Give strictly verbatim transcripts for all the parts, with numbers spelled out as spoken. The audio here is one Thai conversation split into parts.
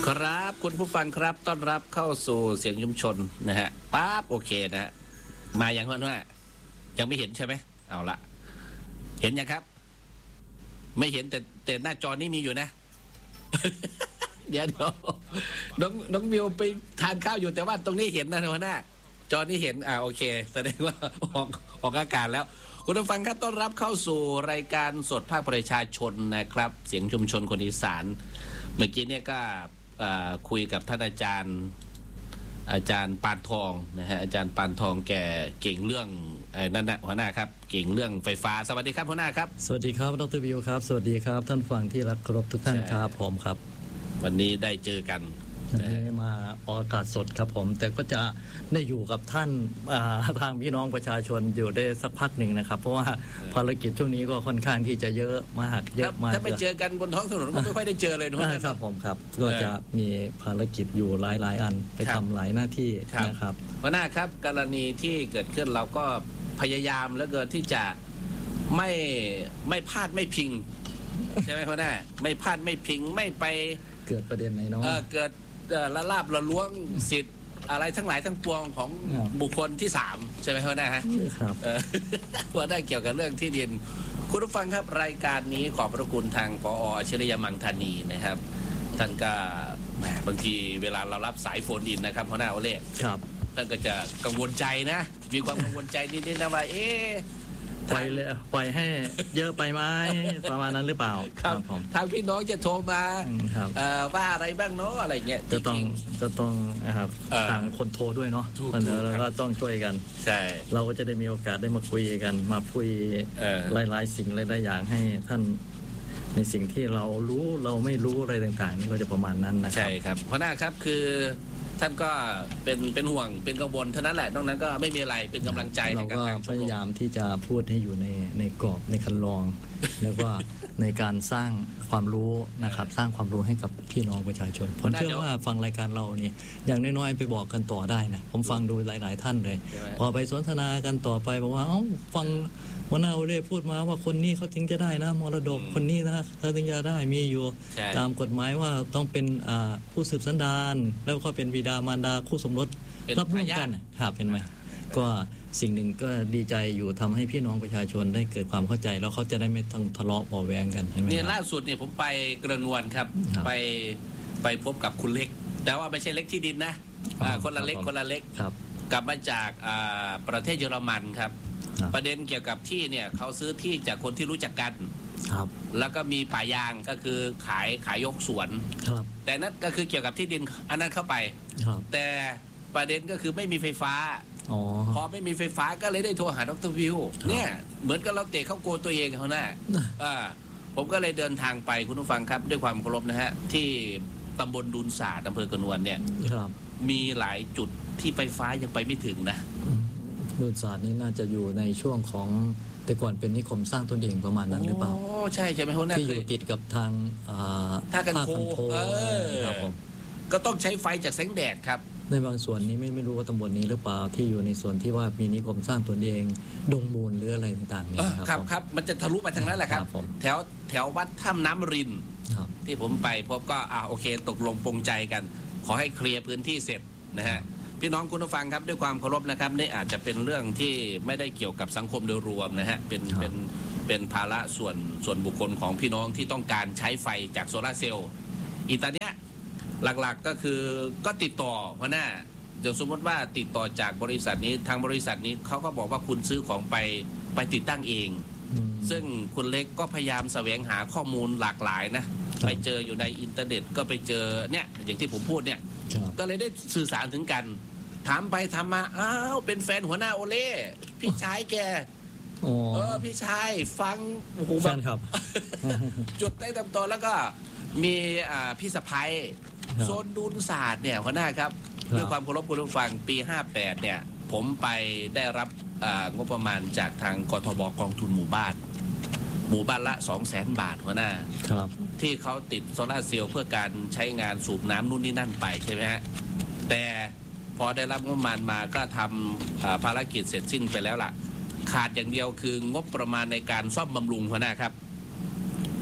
ครับคุณผู้ฟังครับต้อนรับเข้าสู่เสียงชุมชนนะฮะปั๊บโอเคนะฮะมาอย่างว่าว่ายังไม่เห็นใช่ไหมเอาละเห็นยังครับไม่เห็นแต่แต่หน้าจอนี้มีอยู่นะ เดี๋ยวเดี๋ยวน้องน้องมิวไปทานข้าวอยู่แต่ว่าตรงนี้เห็นนะหัวหน้าจอนี้เห็นอ่าโอเคแสดงว่าออกออกอากาศแล้วคุณผู้ฟังครับต้อนรับเข้าสู่รายการสดภาคประชาชนนะครับเสียงชุมชนคนอีสานเมื่อกี้เนี่ยก็คุยกับท่านอาจารย์อาจารย์ปานทองนะฮะอาจารย์ปานทองแกเก่งเรื่องนั่นนะหัวหน้าครับเก่งเรื่องไฟฟ้าสวัสดีครับหัวหน้าครับสวัสดีครับดร.วิวครับสวัสดีครับท่านฟังที่รักเคารพทุกท่านครับผมครับวันนี้ได้เจอกันได้มาออกอากาศสดครับผมแต่ก็จะได้อยู่กับท่านทางพี่น้องประชาชนอยู่ได้สักพักหนึ่งนะครับเพราะว่าภารกิจช่วงนี้ก็ค่อนข้างที่จะเยอะมากเยอะมากถ้าไปเจอกันบนท้องถนนก็ไม่ค่อยได้เจอเลยนะครับผมครับก็จะมีภารกิจอยู่หลายๆอันไปทำหลายหน้าที่นะครับหัวหน้าครับกรณีที่เกิดขึ้นเราก็พยายามแล้วเกินที่จะไม่ไม่พลาดไม่พิงใช่ไหมหัวหน้าไม่พลาดไม่พิงไม่ไปเกิดประเด็นไหนเนาะเกิดละลาบละล้วงสิทธิ์อะไรทั้งหลายทั้งปวงของบุคคลที่สามใช่ไหมครับนะฮะครับว่าได้เกี่ยวกับเรื่องที่ดินคุณผู้ฟังครับรายการนี้ขอบพระคุณทางปออัจฉริยมังธานีนะครับท่านก็แหมบางทีเวลาเรารับสายโฟนอินนะครับหัวหน้าโอเล่ครับท่านก็จะกังวลใจนะมีความกังวลใจนิดๆนะว่าเอ๊ะปล่อยเลยปล่อยให้เยอะไปไหมประมาณนั้นหรือเปล่าครับผมทางพี่น้องจะโทรมาว่าอะไรบ้างเนาะอะไรเงี้ยจะต้องจะต้องนะครับต่างคนโทรด้วยเนาะแล้วก็ต้องช่วยกันใช่เราก็จะได้มีโอกาสได้มาคุยกันมาคุยหลายๆสิ่งหลายๆอย่างให้ท่านในสิ่งที่เรารู้เราไม่รู้อะไรต่างๆนี่ก็จะประมาณนั้นนะครับใช่ครับเพราะน่าครับคือท่านก็เป็นเป็นห่วงเป็นกังวลเท่านั้นแหละนอกนั้นก็ไม่มีอะไรเป็นกำลังใจเราก็พยายามที่จะพูดให้อยู่ในในกรอบในคันลองแล้วก็ในการสร้างความรู้นะครับสร้างความรู้ให้กับพี่น้องประชาชนผมเชื่อว่าฟังรายการเรานี่อย่างน้อยๆไปบอกกันต่อได้นะผมฟังดูหลายๆท่านเลยพอไปสนทนากันต่อไปบอกว่าเอ้าฟังวันนาเร่พูดมาว่าคนนี้เขาถึงจะได้นะมรดกคนนี้นะเขาถึงจะได้มีอยู่ตามกฎหมายว่าต้องเป็นผู้สืบสันดานแล้วก็เป็นบิดามารดาคู่สมรสรับร่วมกันครับเป็นไหมก็สิ่งหนึ่งก็ดีใจอยู่ทำให้พี่น้องประชาชนได้เกิดความเข้าใจแล้วเขาจะได้ไม่ต้องทะเลาะเบาแวงกันใช่ไหมเนี่ยล่าสุดเนี่ยผมไปกระนวลครับไปไปพบกับคุณเล็กแต่ว่าไม่ใช่เล็กที่ดินนะคนละเล็กคนละเล็กกลับมาจากประเทศเยอรมันครับประเด็นเกี่ยวกับที่เนี่ยเขาซื้อที่จากคนที่รู้จักกันแล้วก็มีป่ายางก็คือขายขายยกสวนแต่นั่นก็คือเกี่ยวกับที่ดินอันนั้นเข้าไปแต่ประเด็นก็คือไม่มีไฟฟ้าพอไม่มีไฟฟ้าก็เลยได้โทรหาดร.วิวเนี่ยเหมือนกับเราเตะเข้าโกตัวเองเขาหน้าผมก็เลยเดินทางไปคุณผู้ฟังครับด้วยความเคารพนะฮะที่ตำบลดุนศาสตร์อำเภอกระนวลเนี่ยมีหลายจุดที่ไฟฟ้ายังไปไม่ถึงนะดุนศาสตร์นี่น่าจะอยู่ในช่วงของแต่ก่อนเป็นนิคมสร้างตนเองประมาณนั้นหรือเปล่าโอ้ใช่ใช่ไหมคนนั้นที่อยู่ติดกับทางท่ากันโคครับผมก็ต้องใช้ไฟจากแสงแดดครับในบางส่วนนี้ไม่ไม่รู้ว่าตำบลนี้หรือเปล่าที่อยู่ในส่วนที่ว่ามีนิคมสร้างตนเองดงมูลหรืออะไรต่างๆนี่ครับครับมันจะทะลุไปทางนั้นแหละครับแถวแถววัดถ้ำน้ำรินที่ผมไปพบก็อ่าโอเคตกลงปรงใจกันขอให้เคลียร์พื้นที่เสร็จนะฮะพี่น้องคุณผู้ฟังครับด้วยความเคารพนะครับนี่อาจจะเป็นเรื่องที่ไม่ได้เกี่ยวกับสังคมโดยรวมนะฮะเป็นเป็นเป็นภาระส่วนส่วนบุคคลของพี่น้องที่ต้องการใช้ไฟจากโซลาร์เซลล์อีตอนเนี้ยหลักๆก็คือก็ติดต่อเพราะหน้าเดี๋ยวสมมติว่าติดต่อจากบริษัทนี้ทางบริษัทนี้เขาก็บอกว่าคุณซื้อของไปไปติดตั้งเองซึ่งคุณเล็กก็พยายามแสวงหาข้อมูลหลากหลายนะไปเจออยู่ในอินเทอร์เน็ตก็ไปเจอเนี่ยอย่างที่ผมพูดเนี่ยก็เลยได้สื่อสารถึงกันถามไปถามมาอ้าวเป็นแฟนหัวหน้าโอเล่พี่ชายแกเออพี่ชายฟังโอ้โหแฟนครับจุดได้ตามตัวแล้วก็มีพี่สะพ้ายโซนดุนศาสตร์เนี่ยหัวหน้าครับด้วยความเคารพคุณผู้ฟังปีห้าแปดเนี่ยผมไปได้รับงบประมาณจากทางกทบกองทุนหมู่บ้านหมู่บ้านละสองแสนบาทหัวหน้าที่เขาติดโซลาร์เซลล์เพื่อการใช้งานสูบน้ำนู่นนี่นั่นไปใช่ไหมฮะแต่พอได้รับงบประมาณมาก็ทำภารกิจเสร็จสิ้นไปแล้วล่ะขาดอย่างเดียวคืองบประมาณในการซ่อมบำรุงหัวหน้าครับ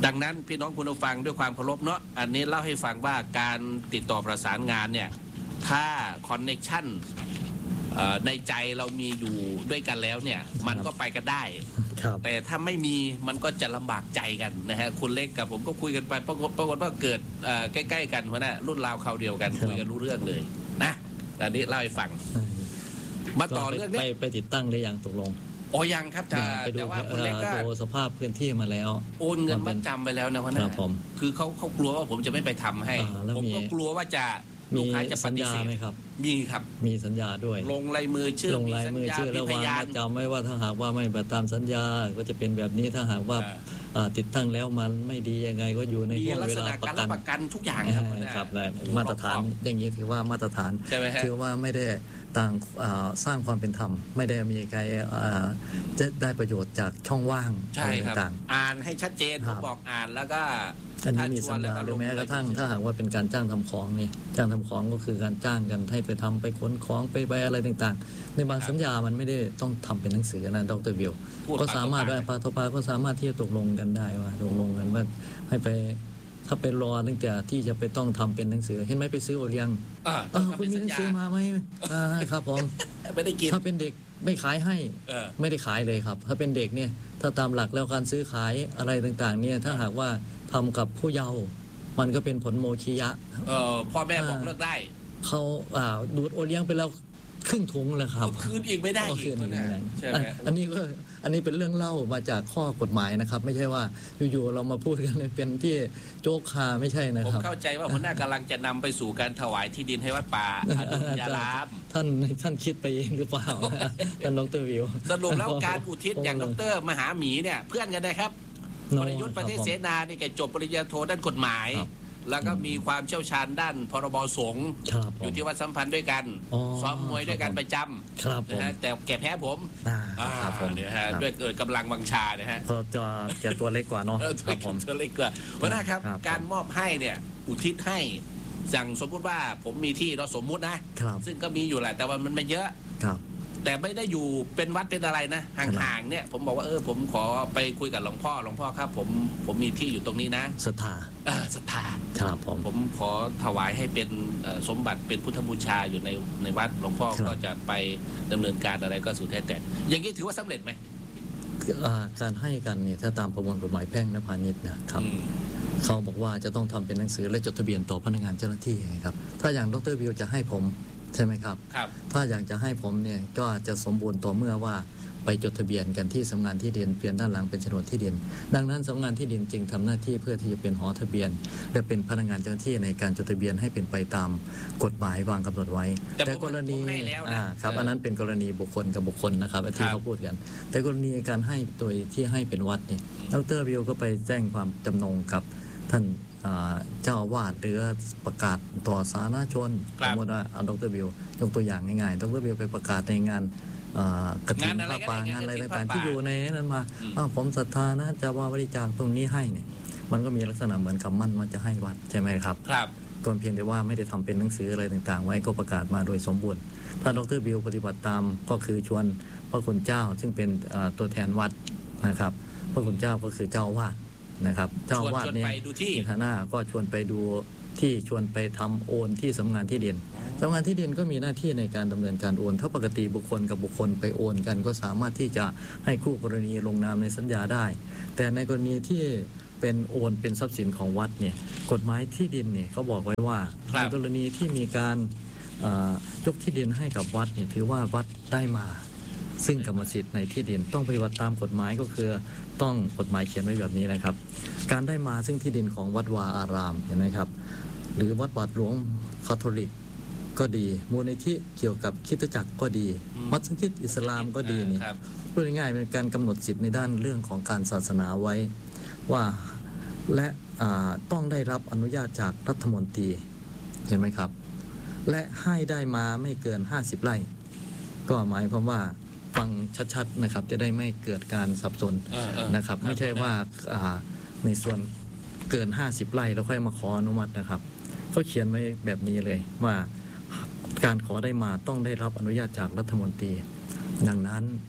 ดังนั้นพี่น้องคุณผู้ฟังด้วยความเคารพเนาะอันนี้เล่าให้ฟังว่าการติดต่อประสานงานเนี่ยถ้าคอนเน็กชันในใจเรามีอยู่ด้วยกันแล้วเนี่ยมันก็ไปกันได้แต่ถ้าไม่มีมันก็จะลำบากใจกันนะฮะคุณเล็กกับผมก็คุยกันไปปรากฏปรากฏว่าเกิดใกล้ๆกันเพราะน่ะรุ่นราวคราวเดียวกันคุยกันรู้เรื่องเลยนะอันนี้เล่าให้ฟังมาต่อเรื่องนี้ไปติดตั้งได้อย่างตกลงโอ้ยังครับจะแต่ว่าคุณเล็กก็ดูสภาพพื้นที่มาแล้วโอนเงินมัดจำไปแล้วนะวันนั้นคือเขาเขากลัวว่าผมจะไม่ไปทำให้ผมก็กลัวว่าจะลูกค้าจะปฏิเสธไหมครับมีครับมีสัญญาด้วยลงลายมือชื่อลงลายมือชื่อแล้ววางจำไว้ว่าถ้าหากว่าไม่ไปตามสัญญาก็จะเป็นแบบนี้ถ้าหากว่าติดตั้งแล้วมันไม่ดียังไงก็อยู่ในห่วงเวลาประกันประกันทุกอย่างครับมาตรฐานอย่างนี้ถือว่ามาตรฐานถือว่าไม่ได้ต่างสร้างความเป็นธรรมไม่ได้มีใครจะได้ประโยชน์จากช่องว่างต่างๆอ่านให้ชัดเจนผมบอกอ่านแล้วก็อันนี้มีสัญญาหรือแม้กระทั่งถ้าหากว่าเป็นการจ้างทำของนี่จ้างทำของก็คือการจ้างกันให้ไปทำไปขนของไปไปอะไรต่างๆในบางสัญญามันไม่ได้ต้องทำเป็นหนังสือนะดร.วิวก็สามารถได้ปาทปาก็สามารถที่จะตกลงกันได้ว่าตกลงกันว่าให้ไปถ้าไปรอตั้งแต่ที่จะไปต้องทำเป็นหนังสือเห็นไหมไปซื้อโอเลี้ยงอ่าคุณมีหนังสือมาไหมอ่าครับผมไม่ได้กินถ้าเป็นเด็กไม่ขายให้ไม่ได้ขายเลยครับถ้าเป็นเด็กเนี่ยถ้าตามหลักแล้วการซื้อขายอะไรต่างๆเนี่ยถ้าหากว่าทำกับผู้เยาว์มันก็เป็นผลโมฆะเออพ่อแม่บอกเลิกได้เขาอ่าดูดโอเลี้ยงไปแล้วครึ่งถุงเลยครับคืนอีกไม่ได้อีกใช่ไหมอันนี้ก็อันนี้เป็นเรื่องเล่ามาจากข้อกฎหมายนะครับไม่ใช่ว่าอยู่ๆเรามาพูดกันเป็นที่โจ๊กคาไม่ใช่นะครับผมเข้าใจว่าหัวหน้ากำลังจะนำไปสู่การถวายที่ดินให้วัดป่าอนุญาลามท่านท่านคิดไปเองหรือเปล่าท่านดร.วิวสรุปแล้วการอุทิศอย่างดร.มหาหมีเนี่ยเพื่อนกันนะครับวรยุทธ์ประเทศเสนานี่แกจบปริญญาโทด้านกฎหมายแล้วก็มีความเชี่ยวชาญด้านพรบสงฆ์อยู่ที่วัดสัมพันธ์ด้วยกันซ้อมมวยด้วยกันประจำนะฮะแต่แกแพ้ผมเนี่ยฮะด้วยเกิดกำลังวังชาเนี่ยฮะก็จะจะตัวเล็กกว่าเนาะครับผมตัวเล็กกว่าเพราะนะครับการมอบให้เนี่ยอุทิศให้อย่างสมมุติว่าผมมีที่เราสมมุตินะซึ่งก็มีอยู่แหละแต่ว่ามันไม่เยอะแต่ไม่ได้อยู่เป็นวัดเป็นอะไรนะห่างๆเนี่ยผมบอกว่าเออผมขอไปคุยกับหลวงพ่อหลวงพ่อครับผมผมมีที่อยู่ตรงนี้นะศรัทธาศรัทธาครับผมผมขอถวายให้เป็นสมบัติเป็นพุทธบูชาอยู่ในในวัดหลวงพ่อก็จะไปดำเนินการอะไรก็สุดแท้แต่อย่างนี้ถือว่าสำเร็จไหมการให้กันเนี่ยถ้าตามประมวลกฎหมายแพ่งและพาณิชย์นะครับเขาบอกว่าจะต้องทำเป็นหนังสือและจดทะเบียนต่อพนักงานเจ้าหน้าที่ครับถ้าอย่างดร.วิวจะให้ผมใช่ไหมครับครับถ้าอยากจะให้ผมเนี่ยก็จะสมบูรณ์ต่อเมื่อว่าไปจดทะเบียนกันที่สำนักงานที่ดินเปลี่ยนด้านหลังเป็นโฉนดที่ดินดังนั้นสำนักงานที่ดินจึงทำหน้าที่เพื่อที่จะเป็นหอทะเบียนและเป็นพนักงานเจ้าหน้าที่ในการจดทะเบียนให้เป็นไปตามกฎหมายวางกำหนดไว้แต่กรณีอ่าครับอันนั้นเป็นกรณีบุคคลกับบุคคลนะครับที่เขาพูดกันแต่กรณีการให้โดยที่ให้เป็นวัดเนี่ยดร.วิวก็ไปแจ้งความจำนงกับท่านเจ้าอาวาสหรือประกาศต่อสาธารณชนสมมติว่าดร.วิวยกตัวอย่างง่ายๆดร.วิวไปประกาศในงานกฐินผ้าป่างานอะไรต่างๆที่อยู่ในนั้นมาผมศรัทธานะจะว่าบริจาคตรงนี้ให้เนี่ยมันก็มีลักษณะเหมือนคำมั่นว่าจะให้วัดใช่ไหมครับครับก็เพียงแต่ว่าไม่ได้ทำเป็นหนังสืออะไรต่างๆไว้ก็ประกาศมาโดยสมบูรณ์ถ้าดร.วิวปฏิบัติตามก็คือชวนพระคุณเจ้าซึ่งเป็นตัวแทนวัดนะครับพระคุณเจ้าก็คือเจ้าอาวาสนะครับเจ้าอาวาสเนี่ยในฐานะก็ชวนไปดูที่ชวนไปทำโอนที่สำนักงานที่ดินสำนักงานที่ดินก็มีหน้าที่ในการดำเนินการโอนถ้าปกติบุคคลกับบุคคลไปโอนกันก็สามารถที่จะให้คู่กรณีลงนามในสัญญาได้แต่ในกรณีที่เป็นโอนเป็นทรัพย์สินของวัดเนี่ยกฎหมายที่ดินเนี่ยเขาบอกไว้ว่าในกรณีที่มีการยกที่ดินให้กับวัดเนี่ยถือว่าวัดได้มาซึ่งกรรมสิทธิ์ในที่ดินต้องปฏิบัติตามกฎหมายก็คือต้องกฎหมายเขียนไว้แบบนี้นะครับการได้มาซึ่งที่ดินของวัดวาอารามเห็นไหมครับหรือวัดบาทหลวงคาทอลิกก็ดีมูลนิธิเกี่ยวกับคริสตจักรก็ดีมัสยิดอิสลามก็ดีนี่พูดง่ายๆเป็นการกำหนดสิทธิในด้านเรื่องของการศาสนาไว้ว่าและต้องได้รับอนุญาตจากรัฐมนตรีเห็นไหมครับและให้ได้มาไม่เกินห้าสิบไร่ก็หมายความว่าฟังชัดๆนะครับจะได้ไม่เกิดการสับสนนะครับไม่ใช่ว่าในส่วนเกินห้าสิบไร่แล้วค่อยมาขออนุมัตินะครับเขาเขียนไว้แบบนี้เลยว่าการขอได้มาต้องได้รับอนุญาตจากรัฐมนตรีดังนั้น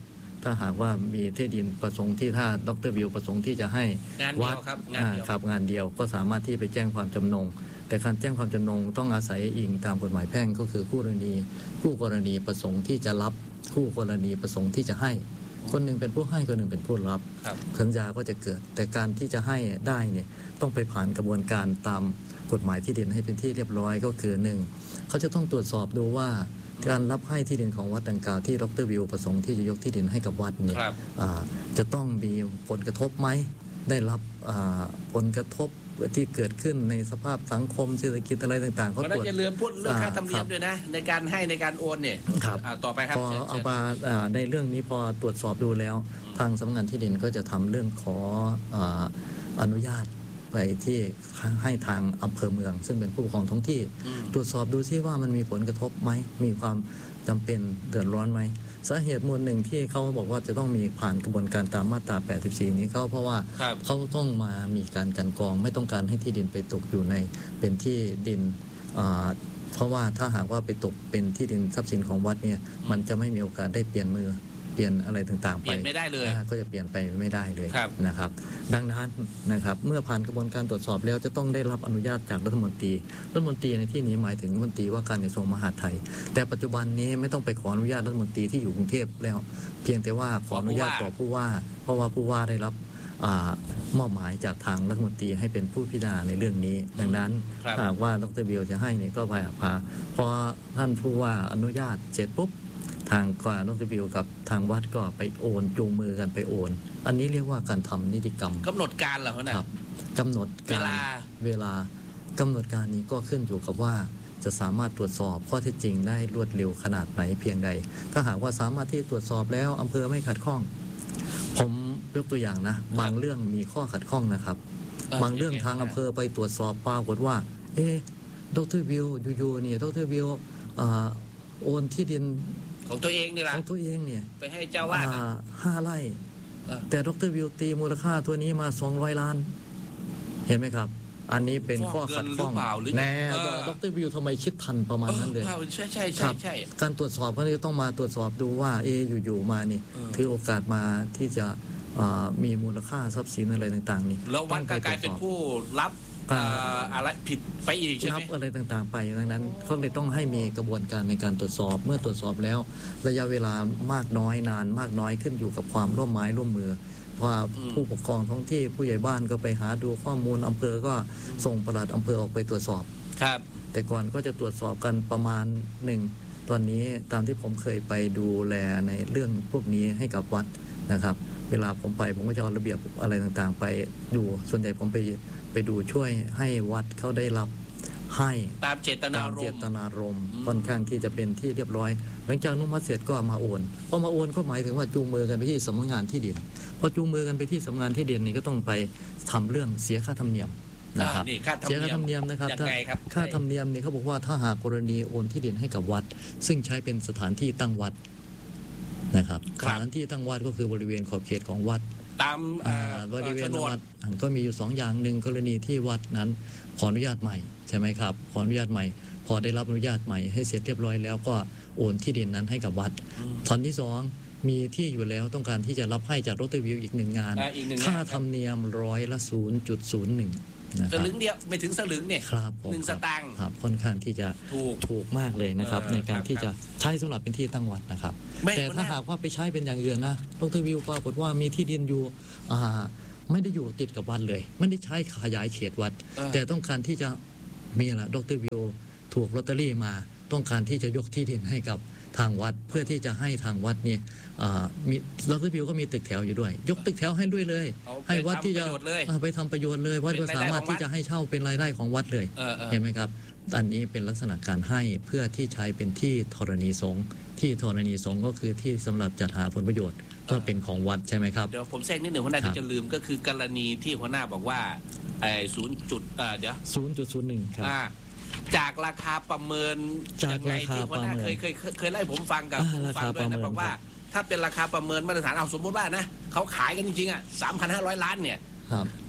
ถ้าหากว่ามีที่ดินประสงค์ที่ถ้าดรวิวประสงค์ที่จะให้งานเดีวัยดวครับงานอ่าเดียวครับงานเดียวก็สามารถที่ไปแจ้งความจำนง แต่การแจ้งความจำนงต้องอาศัยอิงตามกฎหมายแพ่งก็คือคู่กรณีคู่กรณีประสงค์ที่จะรับคู่กรณีประสงค์ที่จะให้ คนหนึ่งเป็นผู้ให้คนหนึ่งเป็นผู้รับครับสัญญาก็จะเกิด แต่การที่จะให้ได้เนี่ยต้องไปผ่านกระบวนการตามกฎหมายที่ดินให้เป็นที่เรียบร้อยก็คือหนึ่งเขาจะต้องตรวจสอบดูว่าการรับให้ที่ดินของวัดดังกล่าวที่ดรวิวประสงค์ที่จะยกที่ดินให้กับวัดเนี่ยครับอ่าจะต้องมีผลกระทบไหมได้รับอ่าผลกระทบที่เกิดขึ้นในสภาพสังคมเศรษฐกิจอะไรต่างๆเพเขาราะตนั้รวจนจะลืมพูดเรื่องค่าธรรมเนียครัมบด้วยนะ ในการให้ในการโอนเนี่ยครับอ่าต่อไปครับพอเชิญเอาเชิญมาอ่าในเรื่องนี้พอตรวจสอบดูแล้ว ทางสำนักงานที่ดินก็จะทำเรื่องขออ่าอนุญาตไปที่ให้ทางอำเภอเมือง ซึ่งเป็นผู้ปกครองท้องที่อืมตรวจสอบดูซิว่ามันมีผลกระทบไหมมีความจำเป็นเดือดร้อนไหมสาเหตุมูลหนึ่งที่เขาบอกว่าจะต้องมีผ่านกระบวนการตามมาตรา แปดสิบสี่ นี้เขาเพราะว่าครับเขาต้องมามีการกลันกรองไม่ต้องการให้ที่ดินไปตกอยู่ในเป็นที่ดินอ่าเพราะว่าถ้าหากว่าไปตกเป็นที่ดินทรัพย์สินของวัดเนี่ยมันจะไม่มีโอกาสได้เปลี่ยนมือเปลี่ยนอะไรต่างๆเปไปลี่ยนไม่ได้เลยอ่าก็จะเปลี่ยนไปไม่ได้เลยครับนะครับ ดังนั้นนะครับเมื่อผ่านกระบวนการตรวจสอบแล้วจะต้องได้รับอนุญาตจากรัฐมนตรีรัฐมนตรีในที่นี้หมายถึงรัฐมนตรีว่าการกระทรวงมหาดไทย แต่ปัจจุบันนี้ไม่ต้องไปขออนุญาตรัฐมนตรีที่อยู่กรุงเทพแล้ว เพียงแต่ว่าขออนุญาตต่อผู้ว่า เพราะว่าผู้ว่าได้รับอามอบหมายจากทางรัฐมนตรีให้เป็นผู้พิจารณาในเรื่องนี้ ดังนั้นครับหากว่าดรบิวจะให้เนี่ยก็ไปพาพอท่านผู้ว่าอนุญาตเสร็จปุ๊บทางกว่าดรบิวกับทางวัดก็ไปโอนจูงมือกันไปโอน อันนี้เรียกว่าการทำนิติกรรมกำหนดการเหรอเนี่ยครับกำหนดการเวลาเวลากำหนดการนี้ก็ขึ้นอยู่กับว่าจะสามารถตรวจสอบข้อเท็จจริงได้รวดเร็วขนาดไหนเพียงใด ถ้าหากว่าสามารถที่ตรวจสอบแล้วอำเภอไม่ขัดข้อง ผมยกตัวอย่างนะ บางเรื่องมีข้อขัดข้องนะครับ บางเรื่องทางอำเภอไปตรวจสอบปรากฏว่า เอ๊ะดรวิวอยู่ๆเนี่ยดรวิวอ่าโอนที่ดินของตัวเองนี่แหละของตัวเองเนี่ยไปให้เจ้าวาดอ่าห้าไร่เออแต่ดรวิวตีมูลค่าตัวนี้มาสองร้อยล้าน เห็นไหมครับ อันนี้เป็นข้อขัดข้องฟอกเงินหรือเปล่าหรือแน่เออดรวิวทำไมคิดทันประมาณนั้นเลยออใช่ใช่คใช่รับใช่การตรวจสอบก็เลยต้องมาตรวจสอบดูว่าเอออยู่ๆมานี่เออถือโอกาสมาที่จะอ่ามีมูลค่าทรัพย์สินอะไรต่างๆนี่แล้ววัดก็กลายเป็นผู้รับอ่าเอ่ออะไรผิดไปอีกใช่ไหนัมบอะไรต่างๆไปดังนั้นเขาเลยต้องให้มีกระบวนการในการตรวจสอบ เมื่อตรวจสอบแล้ว ระยะเวลามากน้อยนานมากน้อยขึ้นอยู่กับความร่วมไม้ร่วมมือเพราะว่าอืมผู้ปกครองท้องที่ผู้ใหญ่บ้านก็ไปหาดูข้อมูลอำเภอก็ส่งปลัดอำเภอออกไปตรวจสอบครับแต่ก่อนก็จะตรวจสอบกันประมาณหนึ่งตอนนี้ตามที่ผมเคยไปดูแลในเรื่องพวกนี้ให้กับวัดนะครับ เวลาผมไปผมก็จะเอาระเบียบอะไรต่างๆ ไปดูส่วนใหญ่ผมไปไปดูช่วยให้วัดเขาได้รับให้ตามเจตนาตามรเจมตณ์นารมณ์อืมค่อนข้างที่จะเป็นที่เรียบร้อย หลังจากอนุมัติเสร็จก็มาโอนพอมาโอนก็หมายถึงว่าจูงมือกันไปที่สำนักงานที่ดินพอจูงมือกันไปที่สำนักงานที่ดินนี่ก็ต้องไปทำเรื่องเสียค่าธรรมเนียมนะครับอ่านี่ค่าธรรมเสียเนีค่าย ธรรมมเนียมนะครับยังไงครับค่าธรรมเนียมนี่เขาบอกว่าถ้าหากกรณีโอนที่ดินให้กับวัด ซึ่งใช้เป็นสถานที่ตั้งวัดนะครับครับสถานที่ตั้งวัดก็คือบริเวณขอบเขตของวัดตามเอ่อ่าอบริเวโฉณนดวัดอ่าก็มีอยู่สองอย่างหนึ่งกรณีที่วัดนั้นขออนุญาตใหม่ใช่ไหมครับขออนุญาตใหม่ พอได้รับอนุญาตใหม่ให้เสร็จเรียบร้อยแล้วก็โอนที่ดินนั้นให้กับวัดอืมตอนที่สองมีที่อยู่แล้วต้องการที่จะรับให้จากรถตวิวอีกหนึ่งงานอ่าอีกหนึ่งค่างานธรรมเนียมร้อยละศูนย์จุดศูนย์หนึ่งนะคสรับลึงเดียวไม่ถึงสลึงเนี่ยครับผมหนึ่งสตางค์ครับค่อนข้างที่จะถูกถูกมากเลยนะครับเออในการครับที่จะใช้สำหรับเป็นที่ตั้งวัดนะครับไม่แต่ถ้าหัวหน้าหากว่าไปใช้เป็นอย่างอื่นนะดรวิวปรากฏว่ามีที่ดินอยู่อ่าไม่ได้อยู่ติดกับวัดเลย ไม่ได้ใช้ขยายเขตวัดเออแต่ต้องการที่จะมีแหละดรวิวถูกลอตเตอรี่มา ต้องการที่จะยกที่ดินให้กับทางวัด เพื่อที่จะให้ทางวัดนี่อ่ามีดรวิวก็มีตึกแถวอยู่ด้วย ยกตึกแถวให้ด้วยเลยเอาไปให้วัดที่จะทำประโยชน์เลยอ่าไปทำประโยชน์เลยวัดเป็ก็นรายได้สามารถของวัดที่จะให้เช่าเป็นรายได้ของวัดเลยเออเออเห็นไหมครับ อันนี้เป็นลักษณะการให้เพื่อที่ใช้เป็นที่ธรณีสงฆ์ที่ธรณีสงฆ์ก็คือที่สำหรับจัดหาผลประโยชน์ก็เป็นของวัดใช่ไหมครับเดี๋ยวผมแทรกนิดหนึ่งหัวหน้าครับที่จะลืมก็คือกรณีที่หัวหน้าบอกว่าไอ้ศูนย์จุดเอ่อเดี๋ยวศูนย์จุดศูนย์หนึ่งครับอ่าจากราคาประเมินจากยังไงราคาที่หัวหน้าประเมินเคยเคยเคยเคยไล่ผมฟังกับอ่าผู้ราฟัคางด้วยประนะเมินบอกว่า ถ้าเป็นราคาประเมินมาตรฐานเอาสมมติว่านะเขาขายกันจริงๆอ่ะสามพันห้าร้อยล้านเนี่ยครับ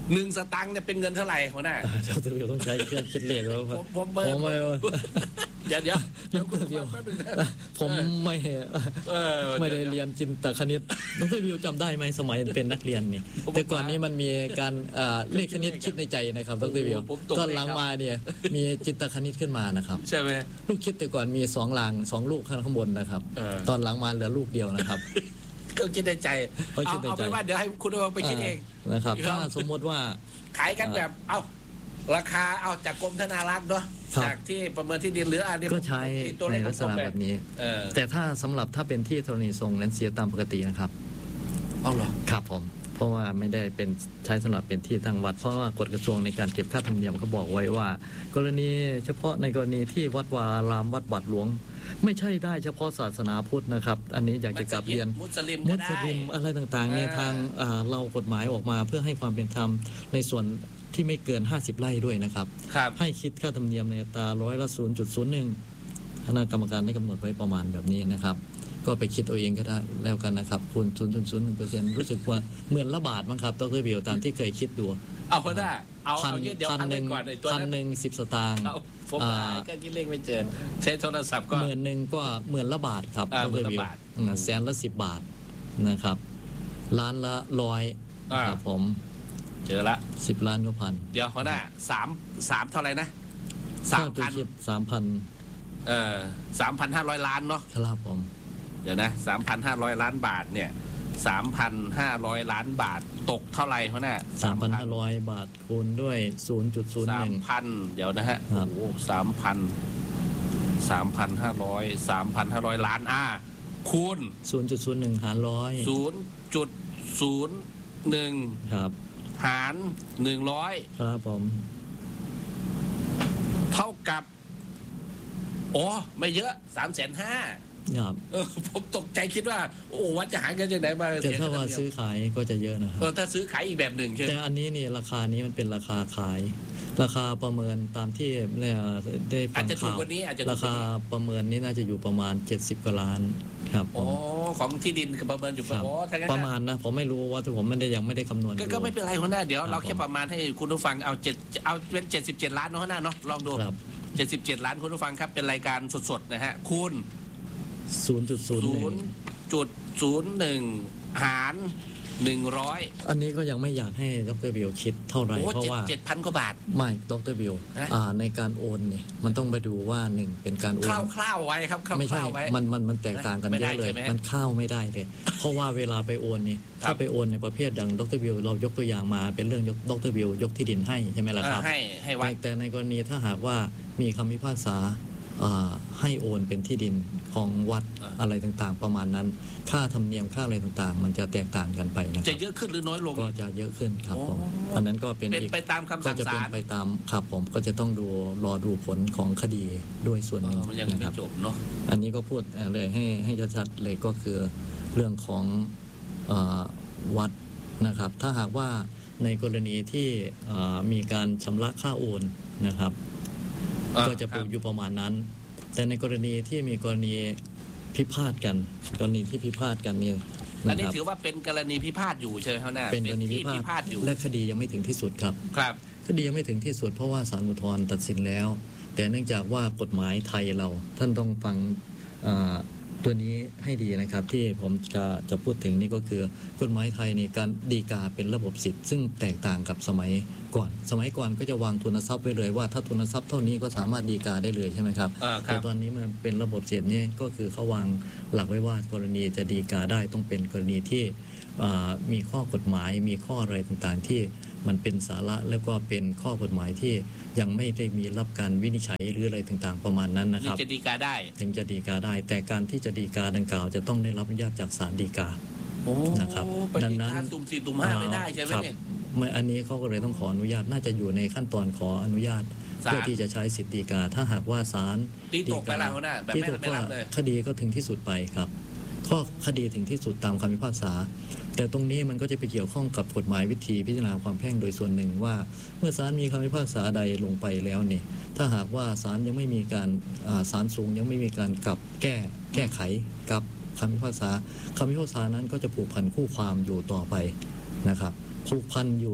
หนึ่งสตางค์เนี่ยเป็นเงินเท่าไหร่หัวหน้าดรวิวต้องใช้เครื่องคิดเลขแล้วผมผมผมไม่เดี๋ยวเดี๋ยวเดี๋ยวดรวิวผมไม่เออไม่ได้เรียนจินตคณิตดรวิวจำได้ไหมสมัยเป็นนักเรียนนี่แต่ก่อนนี้มันมีการอ่าเลขคณิตคิดในใจนะครับดรวิวตอนหลังมาเนี่ยมีจินตคณิตขึ้นมานะครับใช่ไหมลูกคิดแต่ก่อนมีสองรางสองลูกข้างบนนะครับเออตอนหลังมาเหลือลูกเดียวนะครับก็คิดในใจเขาคิเอาดในใจเอาไปว่าเดี๋ยวให้คุณเอาไปคิดเองนะครับครับถ้าสมมติว่าขายกันแบบ เอ้าราคาเอาจากกรมธนารักษ์เนาะครับจากที่ประเมินที่ดินหรืออันนี้ก็ใช้ตัวเลในขลักษณะแบบนี้เออแต่ถ้าสำหรับถ้าเป็นที่ธรณีทรงนั้นเสียตามปกตินะครับเอาเหรอครับผมเพราะว่าไม่ได้เป็นใช้สำหรับเป็นที่ตั้งวัดเพราะว่ากฎกระทรวงในการเก็บค่าธรรมเนียมเขาบอกไว้ว่า กรณีเฉพาะในกรณีที่วัดวาอารามวัดบาทหลวง ไม่ใช่ได้เฉพาะศาสนาพุทธนะครับ อันนี้อยากจะกลับเรียนมุสลิมมุก็สได้ลิมอะไรต่างๆเนี่ยเออทางอ่าเรากฎหมายออกมาเพื่อให้ความเป็นธรรมในส่วนที่ไม่เกินห้าสิบไร่ด้วยนะครับครับให้คิดค่าธรรมเนียมในอัตราร้อยละศูนย์จุดศูนย์หนึ่งคณะกรรมการได้กำหนดไว้ประมาณแบบนี้นะครับ ก็ไปคิดเอาเองก็ได้แล้วกันนะครับคูณศูนย์จุดศูนย์หนึ่งเปอร์เซ็นต์รู้สึกว่าเหมือนละบาทมั้งครับดรเบียวตามที่เคยคิดดูเอาก็ได้เอาพันเอาเงี้ยเดี๋ยวพันพันหไปนึ่งก่อนไอ้ตัวพันนั้นหนึ่งสิบสตางค์เอาผมอ่าหาแค่ที่เลขไม่เจอใช้โทรศัพท์ก็หมื่นหนึ่งก็หมื่นละบาทครับอ่าดรเบียวหมื่นละบาทอืมแสนละสิบบาทนะครับล้านละร้อยอ่าครับผมเจอละสิบล้านก็พันเดี๋ยวหัวหน้าสามสามเท่าไหร่นะสามพันสามพันเอ่อสามพันห้าร้อยล้านเนาะครับผมเดี๋ยวนะสามพันห้าร้อยล้านบาทเนี่ยสามพันห้าร้อยล้านบาทตกเท่าไหร่หัวหน้าสามพันห้าร้อยบาทคูณด้วยศูนย์จุดศูนย์สาหมนึ่งพันเดี๋ยวนะฮะครัโอ้บสามพันสามพันห้าร้อยสามพันห้าร้อยล้านอ่าคูณศูนย์จุดศูนย์หนึ่งหารร้อยศูนย์จุดศูนย์หนึ่งครับหารหนึ่งร้อยครับผมเท่ากับโอ้ไม่เยอะสามแสนห้าครับเออผมตกใจคิดว่า โอ้วัดจะหาเงินจากไหนมาแต่เสียถ้าว่าค่ธรรมเนียมซื้อขายก็จะเยอะนะครับเออถ้าซื้อขายอีกแบบหนึ่งใช่ไหมแต่อันนี้นี่ราคานี้มันเป็นราคาขาย ราคาประเมินตามที่เนี่ยได้ฟัอาจงจะถูกข่าวกว่านี้อาจจะถูรากกว่าคานี้ประเมินนี่น่าจะอยู่ประมาณเจ็ดสิบกว่าล้านครับผอ๋อมของที่ดินคือประเมินอยู่ครับโอ้ถ้างั้นประมาณนะผมไม่รู้ว่าที่ผมไม่ได้ยังไม่ได้คำนวณก็ดูก็ไม่เป็นไรหัวหน้าเดี๋ยวครับเราแค่ผมประมาณให้คุณผู้ฟังเอาเจ็ดเอาเป็นเจ็ดสิบเจ็ดล้านเนอะหัวหน้าเนาะลองดูครับเจ็ดสิบเจ็ดล้านคุณผู้ฟังครับเป็นรายการสดๆนะฮะคูณศูนย์จุดศูนย์หศูนึ่นงย์จุดศูนย์หนึ่งหารหนึ่งร้อยอันนี้ก็ยังไม่อยากให้ดรบิวคิดเท่าไหร่โอ้เพราะเจ็ดว่าเจ็ดพันกว่าบาทไม่ดรบิวฮะอ่าในการโอนเนี่ยมันต้องไปดูว่าหนึ่งเป็นการโอนคร่าวๆไว้ครับคไม่ใช่ร่าวๆไว้มันมันมันแตกต่างกันไม่เยได้อะเลยใช่ไหมมันเข้าไม่ได้เลย เพราะว่าเวลาไปโอนนี่ครับถ้าไปโอนในประเภทอย่างดรบิวเรายกตัวอย่างมาเป็นเรื่องยกดรบิวยกที่ดินให้ใช่ไหมล่ะเอคอรับให้ให้ไว้แต่แต่ในกรณีถ้าหากว่ามีคำพิพากษาอ่าให้โอนเป็นที่ดินของวัดอ่าอะไรต่างๆ ประมาณนั้น ค่าธรรมเนียมค่าอะไรต่างๆ มันจะแตกต่างกันไปนะคจะรับเยอะขึ้นหรือน้อยลงก็จะเยอะขึ้นครับผมโอ้อันนั้นก็เป็นเป็นอีกไปตามคำก็สั่งจะเป็ศาน ลไปตามครับผมก็จะต้องดูรอดูผลของคดีด้วยส่วนเอหนึ่งอมันยังนะคไม่รับจบเนาะอันนี้ก็พูดเลยให้ให้ชัดๆเลยก็คือเรื่องของเออวัดนะครับ ถ้าหากว่าในกรณีที่เอ่อมีการชำระค่าโอนนะครับอ่าก็จะครับอยู่ประมาณนั้น แต่ในกรณีที่มีกรณีพิพาทกัน กรณีที่พิพาทกันเนี่ยอันนะนี้ครับถือว่าเป็นกรณีพิพาทอยู่ใช่ไหมครับหน้าเป็นกรณีพิที่พาพิทพาทอยู่และคดียังไม่ถึงที่สุดครับครับคดียังไม่ถึงที่สุดเพราะว่าศาลอุทธรณ์ตัดสินแล้ว แต่เนื่องจากว่ากฎหมายไทยเราท่านต้องฟังอ่าตัวนี้ให้ดีนะครับ ที่ผมจะจะพูดถึงนี่ก็คือกฎหมายไทยในการฎีกาเป็นระบบสิทธิ์ซึ่งแตกต่างกับสมัยก่อน สมัยก่อนก็จะวางทุนทรัพย์ไว้เลยว่าถ้าทุนทรัพย์เท่านี้ก็สามารถฎีกาได้เลยใช่ไหมครับอ่าคแต่รับตอนนี้มันเป็นระบบสิทธิ์นี่ก็คือเขาวางหลักไว้ว่ากรณีจะฎีกาได้ต้องเป็นกรณีที่อ่ามีข้อกฎหมายมีข้ออะไรต่างๆ ที่มันเป็นสาระแล้วก็เป็นข้อกฎหมายที่ยังไม่ได้มีรับการวินิจฉัยหรืออะไรต่างๆ ประมาณนั้นนะคนี่รับจะดีกาได้ถึงจะฎีกาได้ แต่การที่จะฎีกาดังกล่าวจะต้องได้รับอนุญาตจากศาลฎีกาโอ้นะครับไปดัดีงนั้นกาสุ่มสี่สุ่มห้าไม่ได้ใช่ไหมครับเนี่ยเมื่ออันนี้เขาก็เลยต้องขออนุญาตน่าจะอยู่ในขั้นตอนขออนุญาตศาลเพื่อที่จะใช้สิทธิฎีกา ถ้าหากว่าศาลตีตกไปแล้วนะแบบที่ไม่ตกไม่ว่ารับเลยคดีก็ถึงที่สุดไปครับข้อคดีถึงที่สุดตามคำพิพากษา แต่ตรงนี้มันก็จะไปเกี่ยวข้องกับกฎหมายวิธีพิจารณาความแพ่งโดยส่วนหนึ่งว่า เมื่อศาลมีคำพิพากษาใดลงไปแล้วเนี่ยถ้าหากว่าศาลยังไม่มีการอ่าศาลสูงยังไม่มีการกลับแก้แก้ไขกับคำพิพากษาคำพิพากษานั้นก็จะผูกพันคู่ความอยู่ต่อไปนะครับผูกพันอยู่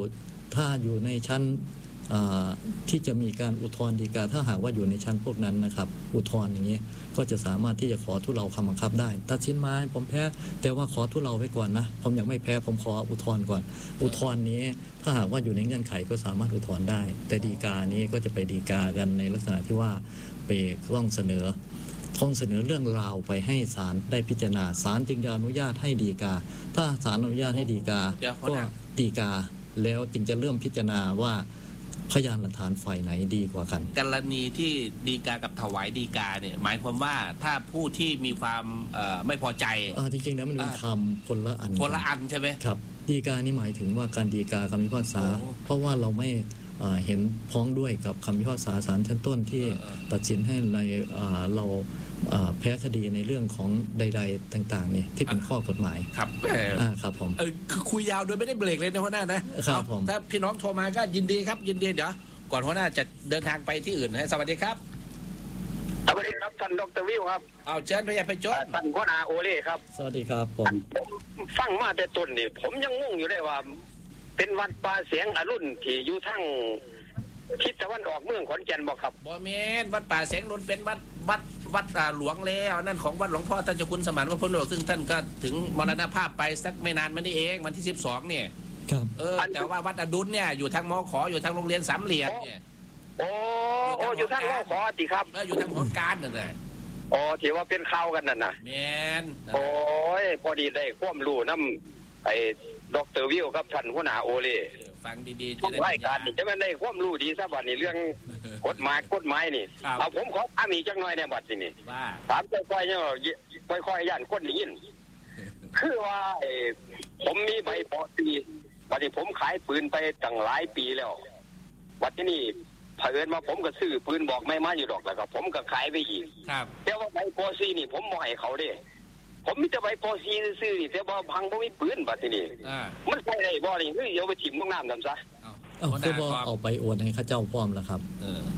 ถ้าอยู่ในชั้นที่จะมีการอุทธรณ์ฎีกาถ้าหากว่าอยู่ในชั้นพวกนั้นนะครับอุทธรณ์อย่างนี้ก็จะสามารถที่จะขอทุเลาคำบังคับได้ตัดสินมาผมแพ้แต่ว่าขอทุเลาไว้ก่อนนะผมยังไม่แพ้ผมขออุทธรณ์ก่อนอุทธรณ์นี้ถ้าหากว่าอยู่ในเงื่อนไขก็สามารถอุทธรณ์ได้แต่ฎีกานี้ก็จะไปฎีกากันในลักษณะที่ว่าไปต้องเสนอต้องเสนอเรื่องราวไปให้ศาลได้พิจารณาศาลจึงจะอนุญาตให้ฎีกาถ้าศาลอนุญาตให้ฎีกาก็ฎีกาแล้วจึงจะเริ่มพิจารณาว่าพยานหลักฐานฝ่ายไหนดีกว่ากันกรณีที่ฎีกากับถวายฎีกาเนี่ยหมายความว่าถ้าผู้ที่มีความไม่พอใจจริงๆแล้วมันเป็นคำคนละอันคนละอันใช่ไหมครับฎีกานี่หมายถึงว่าการฎีกาคำพิพากษาเพราะว่าเราไม่เห็นพ้องด้วยกับคำพิพากษาศาลชั้นต้นที่ตัดสินให้ในเราแพ้คดีในเรื่องของใดๆต่างๆนี่ที่เป็นข้อกฎหมายครับครับผมคือคุยยาวโดยไม่ได้เบรกเลยนะหัวหน้านะครับผมถ้าพี่น้องโทรมาก็ยินดีครับยินดีเดี๋ยวก่อนหัวหน้าจะเดินทางไปที่อื่นนะสวัสดีครับสวัสดีครับท่านดร.วิวครับเอาเชิญพยาไปจดท่านหัวหน้าโอเล่ครับสวัสดีครับผมฟังมาแต่ต้นนี่ผมยังงงอยู่เลยว่าเป็นวัดป่าเสียงอรุณที่อยู่ทั้งทิศตะวันออกเมืองขอนแก่นบอกครับบ่แม่นวัดป่าเสียงอรุณเป็นวัดวัดวัดหลวงแล้วนั่นของวัดหลวงพ่อท่านเจ้าคุณสมานวัดพลโลกซึ่งท่านก็ถึงมรณภาพไปสักไม่นานมานี้เองวันที่สิบสองเนี่ยครับเออแต่ว่าวัดอดุลเนี่ยอยู่ทางมขออยู่ทางโรงเรียนสามเหลี่ยมเนี่ยโอ้โอ้อยู่ทางมขอติครับเอออยู่ทางหอการนั่นแหละโอ้ที่ว่าเป็นข่าวกันนั่นน่ะแม่นโอ้ยพอดีได้ความรู้นำไอ้ดร.วิวครับท่านหัวหน้าโอเล่ฟังดีๆที่รายการนี่จะไม่ได้ความรู้ดีซะบัดนี้เรื่องกฎหมายกฎหมายนี่เอาผมขอถามอีกจังหน่อยในบัดนี้ว่าถามค่อยๆเนี่ยค่อยๆย่านคนได้ยินคือว่าผมมีใบปอตีบัดนี้ผมขายปืนไปตั้งหลายปีแล้วบัดนี้เผอิญมาผมก็ซื้อปืนบอกไม่มาอยู่ดอกแล้วก็ผมก็ขายไปอีกแต่ว่าใบปอซีนี่ผมบ่ให้เขาเด้ผมมีแต่ใบปอซีซื้อนี่แต่ว่าพังบ่มีปืนบัดนี้มันใช่ได้บ่นี่คือเอาไปถิ่มลงน้ำนำซะเอาคือบ่เอาไปโอนให้ข้าเจ้าพร้อมแล้วครับเออ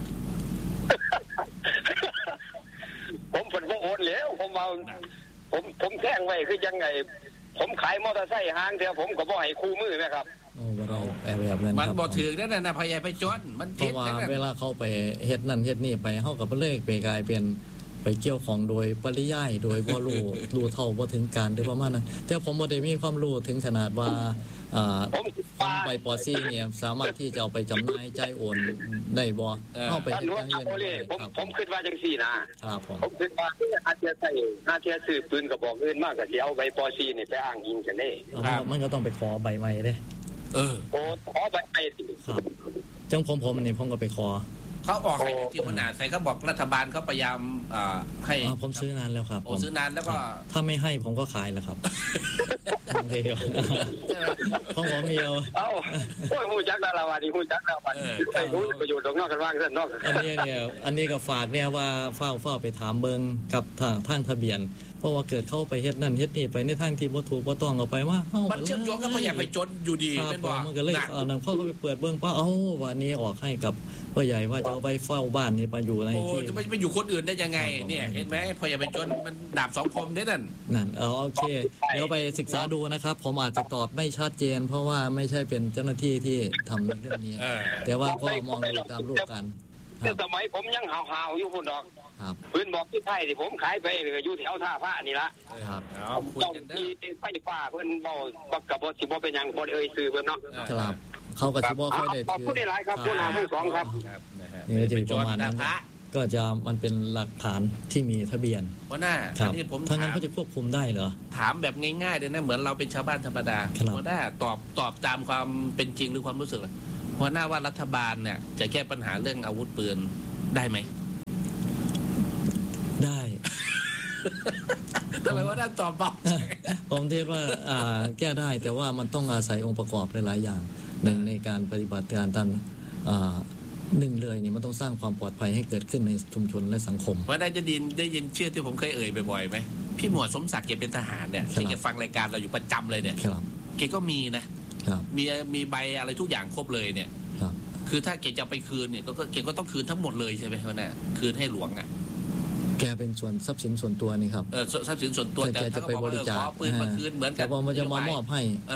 ผมเพิ่นบ่โอนแล้วผมเอาผมผมแท่งไว้คือยังไงผมขายมอเตอร์ไซค์ห้างเดียวผมก็บ่ให้คู่มือนะครับโอ้บ่ได้แบบนั้นมันบ่ถือนั่นน่ะพยายไปจนมันเพราะว่าเวลาเขาไปเฮ็ดนั่นเฮ็ดนี่ไปเฮาก็บ่เลยไปกลายเป็นไปเกี่ยวของโดยปริยายโดยบ่รู้รู้เท่าบ่ถึงการหรือประมาณนั้นแต่ผมบ่ได้มีความรู้ถึงขนาดว่าอ่าใบปอซี่เนี่ยสามารถที่จะเอาไปจำหน่ายจ่ายโอนได้บ่เอาไปเฮ็ดอย่างอื่นผมผมคิดว่าจังซี่นะครับผมผมคิดว่าอาจจะใช้อาจจะซื้อปืนกระบอกอื่นมากก็สิเอาใบปอซี่นี่ไปอ้างอิงกันเด้มันก็ต้องไปขอใบใหม่เด้เออโอ้ขอใบใหม่สิครับจังผมผมนี่ผมก็ไปขอเขาบอกให้ที่ขนาดใส่เขาบอกรัฐบาลเขาพยายามให้ผมซื้อนานแล้วครับผมซื้อนานแล้วก็ถ้าไม่ให้ผมก็ขายแล้วครับเดียวของผมเดียวเอ้าโอ้ยหูจักดาราวันนี้หูจักดาราวันไอ้รู้ประโยชน์ตรงนอกกันว่างเส้นนอกอันนี้เนี่ยอันนี้ก็ฝากเนี่ยว่าเฝ้าเฝ้าไปถามเบิ้งกับทางทางทะเบียนเพราะว่าเกิดเข้าไปเฮ็ดนั่นเฮ็ดนี่ไปในทางที่บ่ถูกบ่ต้องเอาไปว่าเฮามันเชื่อมโยงกับพยายามไปจนอยู่ดีเป็นบ่มันก็เลยเอานำเข้าไปเปิดเบิ่งว่าเอ้าวันนี้ออกให้กับพ่อใหญ่ว่าจะเอาไปเฝ้าบ้านนี่ไปอยู่ในที่โอ้จะไม่ไปอยู่คนอื่นได้ยังไงเนี่ยเห็นไหมพยายามไปจนมันดาบสองคมได้นั่นนั่นเออโอเคเดี๋ยวไปศึกษาดูนะครับผมอาจจะตอบไม่ชัดเจนเพราะว่าไม่ใช่เป็นเจ้าหน้าที่ที่ทำเรื่องนี้แต่ว่าก็มองดูตามรูปกันแต่สมัยผมยังห่าวๆอยู่พุ่นดอกปืนบอกที่ไทยที่ผมขายไปเหลืออยู่แถวท่าพระนี่ละครับต้องมีไฟฟ้าเพิ่นเบาบักกับบ่สิบ่เป็นหยังบ่เอ่ยชื่อเพิ่นเนาะครับเขาก็สิบ่ค่อยได้ขอบคุณหลายครับผู้นำทั้งสองครับนี่จะประมาณนั้นก็จะมันเป็นหลักฐานที่มีทะเบียนว่าหน้าอันนี้ผมถ้างั้นเขาจะควบคุมได้เหรอถามแบบง่ายๆเลยนะเหมือนเราเป็นชาวบ้านธรรมดาว่าหน้าตอบตอบตามความเป็นจริงหรือความรู้สึกว่าหน้าว่ารัฐบาลเนี่ยจะแก้ปัญหาเรื่องอาวุธปืนได้ไหมได้ทำไมว่าด้านตอบบอกผมคิดว่าแก้ได้แต่ว่ามันต้องอาศัยองค์ประกอบหลายๆอย่างหนึ่งในการปฏิบัติการตามหนึ่งเลยนี่มันต้องสร้างความปลอดภัยให้เกิดขึ้นในชุมชนและสังคมว่าได้จะดินได้ยินชื่อที่ผมเคยเอ่ยบ่อยๆไหมพี่หมวดสมศักดิ์เกเป็นทหารเนี่ยที่แกฟังรายการเราอยู่ประจำเลยเนี่ยแกก็มีนะมีมีใบอะไรทุกอย่างครบเลยเนี่ยคือถ้าแกจะไปคืนเนี่ยก็แกก็ต้องคืนทั้งหมดเลยใช่ไหมเขาเนี่ยคืนให้หลวงอ่ะแกเป็นส่วนทรัพย์สินส่วนตัวนี่ครับเออทรัพย์สินส่วนตัวแต่แกจะไปบริจาคปืนมาคืนเหมือนกันแต่พอมันจะมามอบให้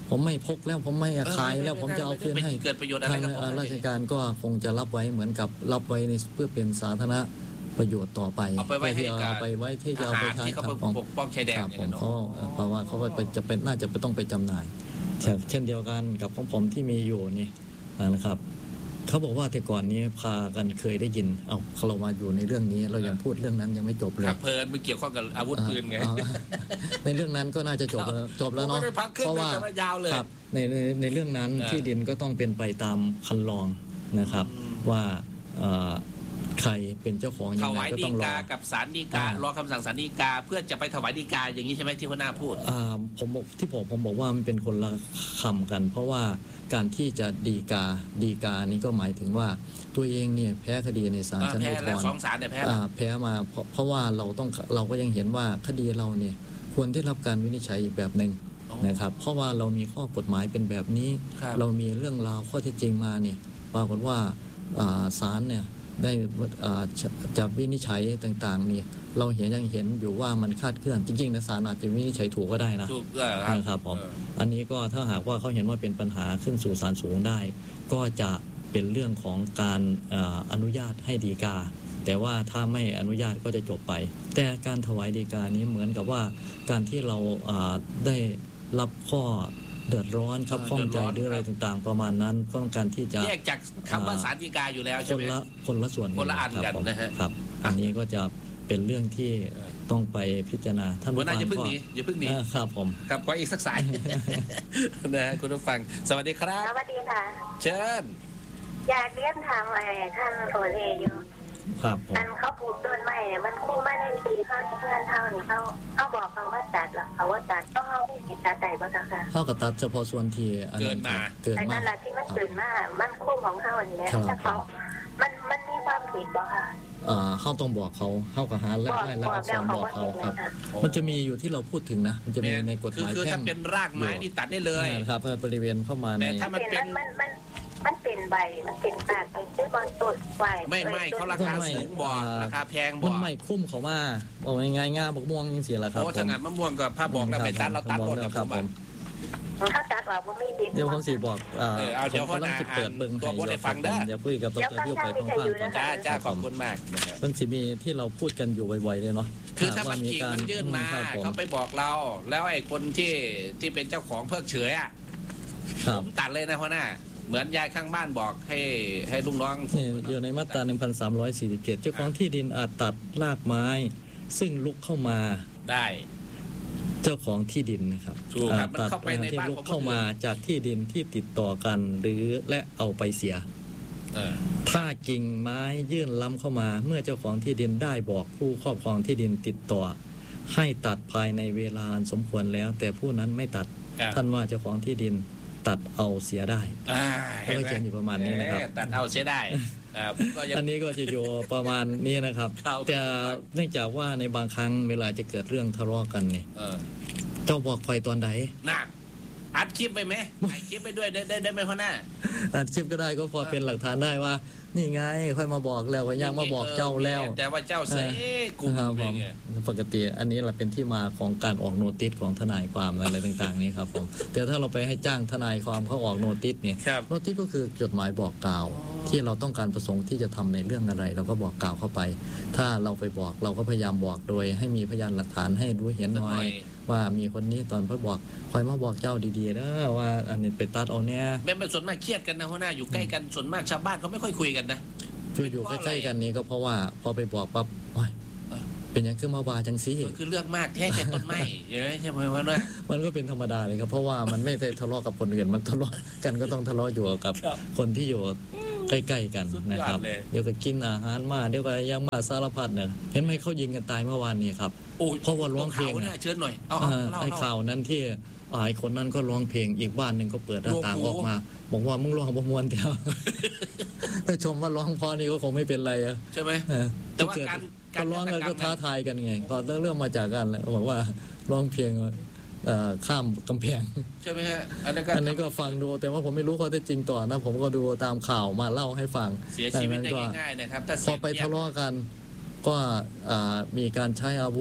ผมไม่พกแล้วผมไม่ขายแล้วผมจะเอาคืนให้เกิดประโยชน์อะไรทางกับผมราชการก็คงจะรับไว้เหมือนกับรับไว้ในเพื่อเป็นสาธารณประโยชน์ต่อไปเอาไปไว้ให้เพื่อกับเอาไปไว้ที่จะเอาไปใช้ที่เขาคไปรับผมปกป้องชายแดนครับอย่าผงมนั้นเขาเพราะว่าเขาไปจะเป็นน่าจะต้องไปจำหน่ายเช่นเดียวกันกับของผมที่มีอยู่นี่นะครับเขาบอกว่าแต่ก่อนนี้พากันเคยได้ยินเอาเรามาอยู่ในเรื่องนี้เรายังพูดเรื่องนั้นยังไม่จบเลยครับเพลินมันเกี่ยวข้องกับอาวุธปืนไงอ่าในเรื่องนั้นก็น่าจะจบแล้วจบแล้วเนาะผมไม่ได้พักครึ่งเพราะว่าแต่ว่ายาวเลยครับในในในเรื่องนั้นอ่าที่ดินก็ต้องเป็นไปตามคันลองนะครับอืมว่าเอ่อใครเป็นเจ้าของยัถงไงวายก็ฎีต้องรอกากับศาลฎีกาอ่ารอคำสั่งศาลฎีกา เพื่อจะไปถวายฎีกาอย่างนี้ใช่ไหมที่หัวหน้าพูดอ่าผมบอกที่ผมผมบอกว่ามันเป็นคนละคำกัน เพราะว่าการที่จะดีกาดีกานี้ก็หมายถึงว่าตัวเองเนี่ยแพ้คดีในศาลอ่าชั้นแพ้อุทธแล้วรสองณ์ศาลเนี่ยแพ้อ่าแพ้มาเพราะเพราะว่าเราต้องเราก็ยังเห็นว่าคดีเราเนี่ยควรได้รับการวินิจฉัยอีกแบบหนึ่งอ๋อนะครับ เพราะว่าเรามีข้อกฎหมายเป็นแบบนี้ครับเรามีเรื่องราวข้อเท็จจริงมาเนี่ยปรากฏว่าอ่าศาลเนี่ยได้อ่าจะจะวินิจฉัยต่างๆนี่เราเห็นยังเห็นอยู่ว่ามันคลาดเคลื่อนจริงๆนะศาลอาจจะวินิจฉัยถูกก็ได้นะถูกเออครับนะครับผมเอออันนี้ก็ถ้าหากว่าเขาเห็นว่าเป็นปัญหาขึ้นสู่ศาลสูงได้ ก็จะเป็นเรื่องของการอ่าอนุญาตให้ฎีกา แต่ว่าถ้าไม่อนุญาตก็จะจบไป แต่การถวายฎีกานี้เหมือนกับว่าการที่เราอ่าได้รับข้อเดือดร้อนครับเออข้องใจเดือดร้อนหรืออะไรต่างๆ ประมาณนั้นต้องการที่จะแยกจากคำว่าศาลฎีกาอยู่แล้วคใช่ไหนมละคนละส่วนคนละอันกันครับผมนะฮะครับ อันนี้ก็จะเป็นเรื่องที่ต้องไปพิจารณาท่านหัวผู้หน้าฟังอย่าเพิ่งก็หนีอย่าเพิ่งหนีอ่าครับผมครับขออีกสักสาย นะฮะคุณผู้ฟัง สวัสดีครัสบวัสดีค่ะเชิญอยากเรียนถามอะไรท่านโอเลอยู่ครับผมอันเขาปลูกต้นไม้เนี่ยมันคู่มาในปีเขาเพื่อนเท่านี่เขาเขาบอกเขาว่าตัดหรอเขาว่าตัดต้องเอาไม่ผิดตัดใจบ้างค่ะเท่ากับตัดเฉพาะส่วนที่อัเกินมาเกินไอ้มานั่นแหละที่มันตื่นมามันคู่ของเขาอันนี้แหละครับถ้าเขามันมันมีความผิดบ่ค่ะเอ่อเข้าต้องบอกเขาเข้ากับหาและบอกและและบอกอักษแล้วรเขาบอกว่าเขาผิดครับนะคะมันจะมีอยู่ที่เราพูดถึงนะ มันจะมีในกฎหมายคือคือแพ่ถ้าง เป็นรากไม้นี่ตัดได้เลยนะครับบริเวณเข้ามาในแต่ถ้ามันเป็นเป็นมันมันมันเป็นใบมันเป็นปากเป็นชื่อบอลต้นใบไม่ไม่เขาราคาสูงบอกราคาแพงบต้อน กไม้คุ้มเขามาบอกง่ายๆง่าบกม่วงยังเสียละครับโอ้ถนัดมะม่วงกับผ้าบอกแล้วไปตัดเราตัดหมดคครัรับบ ผผม มถ้าตัดออกมันไม่ผิดเดี๋ยวผมสีบอกอ่าเออเอาเดี๋ยวผมกำลังจะเปิดเบิ่งตัวบทให้ฟังเด้อเดี๋ยวคุยกับดรพิวไปพร้อมๆกันจ้าจ้าขอบคุณมากนะครับมันสิมีที่เราพูดกันอยู่บ่อยๆเลยเนาะคือถ้ามันกิ่งมันยื่นมาครับผมเขาไปบอกเรา แล้วไอ้คนที่ที่เป็นเจ้าของเพิกเฉยอ่ะครัผบมตัดเลยนะพ่อหน้า เหมือนยายข้างบ้านบอกให้ให้ลุงน้องนี่อยู่ในมาตรา หนึ่งพันสามร้อยสี่สิบเจ็ด เจ้าของที่ดินอาจตัดรากไม้ ซึ่งลุกเข้ามาได้เจ้าของที่ดินนะครับถูกครับมันตัดเข้าไปในที่บ้านลุกของคนอื่นเข้ามาจากที่ดินที่ติดต่อกัน หรือและเอาไปเสียเออถ้ากิ่งไม้ยื่นล้ำเข้ามา เมื่อเจ้าของที่ดินได้บอกผู้ครอบครองที่ดินติดต่อ ให้ตัดภายในเวลาอันสมควรแล้ว แต่ผู้นั้นไม่ตัดครับท่านว่าเจ้าของที่ดินตัดเอาเสียได้อ่าก็เขียนอยู่ประมาณนี้นะครับเออตัดเอาเสียได้อ่าผมก็ยังอันนี้ก็จะอยู่ประมาณนี้นะครับครับแต่เนื่องจากว่าในบางครั้งเวลาจะเกิดเรื่องทะเลาะกันเนี่ยเออเจ้าบอกคอยตอนไหนน่ะอัดคลิปไปไหมถ่ายคลิปไปด้วยได้ได้ได้ไหมพ่อหน้าอัดคลิปก็ได้ก็พอเป็นหลักฐานได้ว่า นี่ไงค่อยมาบอกแล้วก็ยังมาบอกเจ้าแล้วแต่ว่าเจ้าเสกลุ่มครับผเป็นมไงปกติอันนี้แหละเป็นที่มาของการออกโนติสของทนายความอะไรต่างๆนี้ครับผมแต่ถ้าเราไปให้จ้างทนายความเขาออกโนติสเนี่ยครับโนติสก็คือจดหมายบอกกล่าว ที่เราต้องการประสงค์ที่จะทำในเรื่องอะไร เราก็บอกกล่าวเข้าไป ถ้าเราไปบอกเราก็พยายามบอกโดย ให้มีพยานหลักฐานให้รู้เห็นหน่อย ว่ามีคนนี้ตอนเพิ่งบอกคอยมาบอกเจ้าดีๆนะว่าอันนี้ไปตัดเอาเนี่ยแม่เป็นส่วนมากเครียดกันนะพ่อหน้าอยู่ใกล้กันส่วนมากชาวบ้านเขาไม่ค่อยคุยกันนะคืออยู่ใกล้ๆกันนี้ก็เพราะว่าพอไปบอกปั๊บโอ๊ยเป็นหยังขึ้นมาว่าจังซี่ก็คือเรื่องมากแค่แต่ต้นไม้ใช่ไหมใช่ไหมพ่อหน้ามันก็เป็นธรรมดาเลยครับเพราะว่ามันไม่ได้ทะเลาะกับคนอื่นมันทะเลาะกันก็ต้องทะเลาะอยู่กับครับคนที่อยู่ใกล้ๆกันสุดยอดนะครับเลยเดี๋ยวก็กินอาหารมาเดี๋ยวก็ยังมาสารพัดเนี่ยเห็นไหมเขายิงกันตายเมื่อวานนี้ครับโอ้ยเพราะว่าร้องเพลงข่าวอะเนี่ยเชิญหน่อยเอาอ่าเอาเล่าไอ้เล่าข่าวนั้นที่อ่าไอ้คนนั้นก็ร้องเพลงอีกบ้านหนึ่งก็เปิดหน้าต่างโอ้อโหอกมา บอกว่ามึงร้องประมวลเดียว ถ้าชมว่าร้องเพอนี่ก็คงไม่เป็นไรอะใช่ไหมเออแต่ว่าเกิดการก็ร้องกันก็ท้าทายกันไงก็เริ่มมาจากกันแหละบอกว่าร้องเพลงเอ่อข้ามกำแพงใช่ไหมฮะอันนั้นก็อันนี้ก็ฟังดูแต่ว่าผมไม่รู้ข้อเท็จจริงต่อนะ ผมก็ดูตามข่าวมาเล่าให้ฟังเสียชีวิตได้ดังนั้นก็ง่ายๆนะครับถ้าพอไปทะเลาะกัน ก็อ่ามีการใช้อาวุธ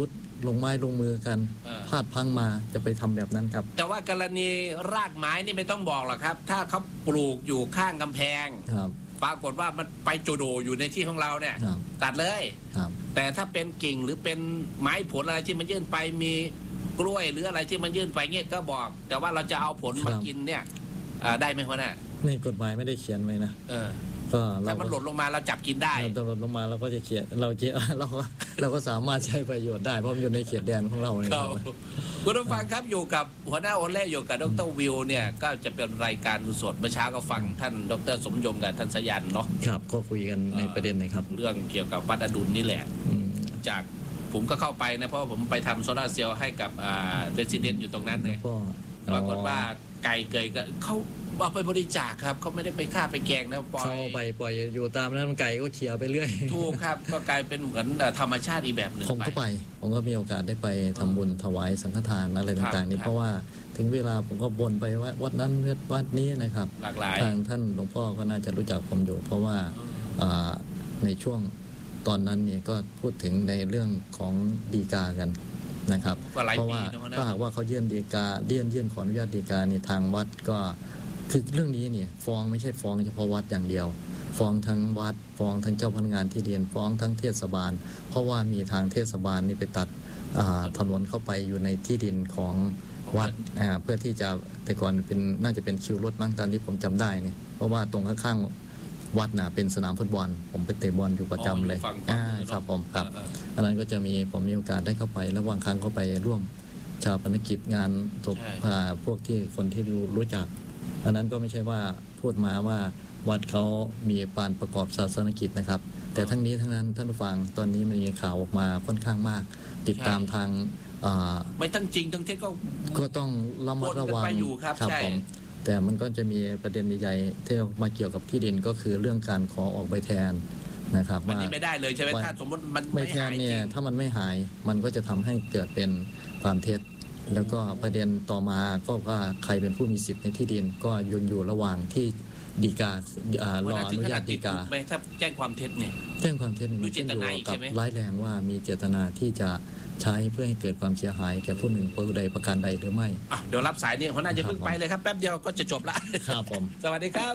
ลงไม้ลงมือกันเออพลาดพลั้งมาจะไปทำแบบนั้นครับแต่ว่ากรณีรากไม้นี่ไม่ต้องบอกหรอกครับ ถ้าเขาปลูกอยู่ข้างกำแพงครับปรากฏว่ามันไปโจโดอยู่ในที่ของเราเนี่ยครับตัดเลยครับแต่ถ้าเป็นกิ่งหรือเป็นไม้ผลอะไรที่มันยื่นไปมีกล้วยหรืออะไรที่มันยื่นไปเงี้ยก็บอก แต่ว่าเราจะเอาผลมากินเนี่ยอ่าได้ไหมพ่อหน้าในกฎหมายไม่ได้เขียนไว้นะเออก็เราถ้ามันหล่นลงมาเราจับกินได้เราตำรวจลงมาเราก็จะเขียนเราเขียน เราก็เราก็สามารถใช้ประโยชน์ได้เพราะมันอยู่ในเขตแดนของเราเนี่ยครับคุณผู้ฟังครับอยู่กับหัวหน้าโอเล่อยู่กับดรวิวเนี่ยก็จะเป็นรายการสดเมื่อเช้าก็ฟังท่านดรสมยมกับท่านสยันเนาะครับก็คุยกันในประเด็นนะครับเรื่องเกี่ยวกับวัดอดุลนี่แหละอืมจากผมก็เข้าไปนะเพราะว่าผมไปทำโซลาร์เซลล์ให้กับอ่าเรสซิเดนต์อยู่ตรงนั้นเลยก็ปรากฏว่าไก่เกยก็เขาเอาไปบริจาคครับเขาไม่ได้ไปฆ่าไปแกงนะปล่อยเข้าไปปล่อยอยู่ตามนั้นไก่ก็เขี่ยไปเรื่อยถูกครับก็กลายเป็นเหมือนเอ่อธรรมชาติอีกแบบหนึ่งผมก็ไป ผมก็มีโอกาสได้ไปทำบุญถวายสังฆทานอะไรต่างๆคนี่รับเพราะว่าถึงเวลาผมก็บ่นไปว่าวัดนั้นวัดนี้นะครับหลากหลายทางท่านหลวงพ่อก็น่าจะรู้จักผมอยู่ เพราะว่าอ่าในช่วงตอนนั้นเนี่ยก็พูดถึงในเรื่องของฎีกากันนะครับก็หลายเพราะปีว่านะถ้าหากว่าเขายื่นฎีกาเยื่นยื่นขออนุญาตฎีกาในทางวัดก็คือเรื่องนี้เนี่ยฟ้องไม่ใช่ฟ้องเฉพาะวัดอย่างเดียว ฟ้องทั้งวัดฟ้องทั้งเจ้าพนักงานที่เรียนฟ้องทั้งเทศบาล เพราะว่ามีทางเทศบาลนี่ไปตัดอ่าถนนเข้าไปอยู่ในที่ดินของวัดอ่าเพื่อที่จะแต่ก่อนเป็นน่าจะเป็นคิวรถมั้งตอนที่ผมจำได้เนี่ยเพราะว่าตรงข้างๆวัดน่ะเป็นสนามฟุตบอล ผมไปเตะบอลอยู่ประจำเลยฝั่งอ่าฝั่งครับผมครับเอออันนั้นก็จะมีผมมีโอกาสได้เข้าไป แล้วบางครั้งก็ไปร่วมชาปนกิจงานศพใช่อ่าพวกที่คนที่รู้รู้จัก อันนั้นก็ไม่ใช่ว่าพูดมาว่าวัดเขามีปานประกอบศาสนกิจนะครับ แต่ทั้งนี้ทั้งนั้นท่านผู้ฟังตอนนี้มันมีข่าวออกมาค่อนข้างมาก ติดตามทางอ่าไม่ทั้งจริงทั้งเท็จก็ก็ต้องระมัดระวังวนกันไปอยู่ครับใช่ผมแต่มันก็จะมีประเด็นใหญ่ๆที่มาเกี่ยวกับที่ดินก็คือเรื่องการขอออกใบแทนนะครับมันว่านี่ไม่ได้เลยใช่ไหมว่าถ้าสมมติมันใบไม่แทนหายจเนี่ริยงถ้ามันไม่หายมันก็จะทำให้เกิดเป็นความเท็จ แล้วก็ประเด็นต่อมาก็ว่าใครเป็นผู้มีสิทธิ์ในที่ดิน ก็ยืนอยู่ระหว่างที่ฎีกาอ่ารออนุญาตฎีกาไหมถ้าแจ้งความเท็จเนี่ยแจ้งความเท็จดูมันเจขึ้นตอยู่นาอีกกับใช่ไหมร้ายแรงว่ามีเจตนาที่จะใช้เพื่อให้เกิดความเสียหายแก่ผู้หนึ่งผู้ใดประการใดหรือไม่อ่ะเดี๋ยวรับสายนี่หัวหน้าจะเพิ่งไปเลยครับแป๊บเดียวก็จะจบละครับผมสวัสดีครับ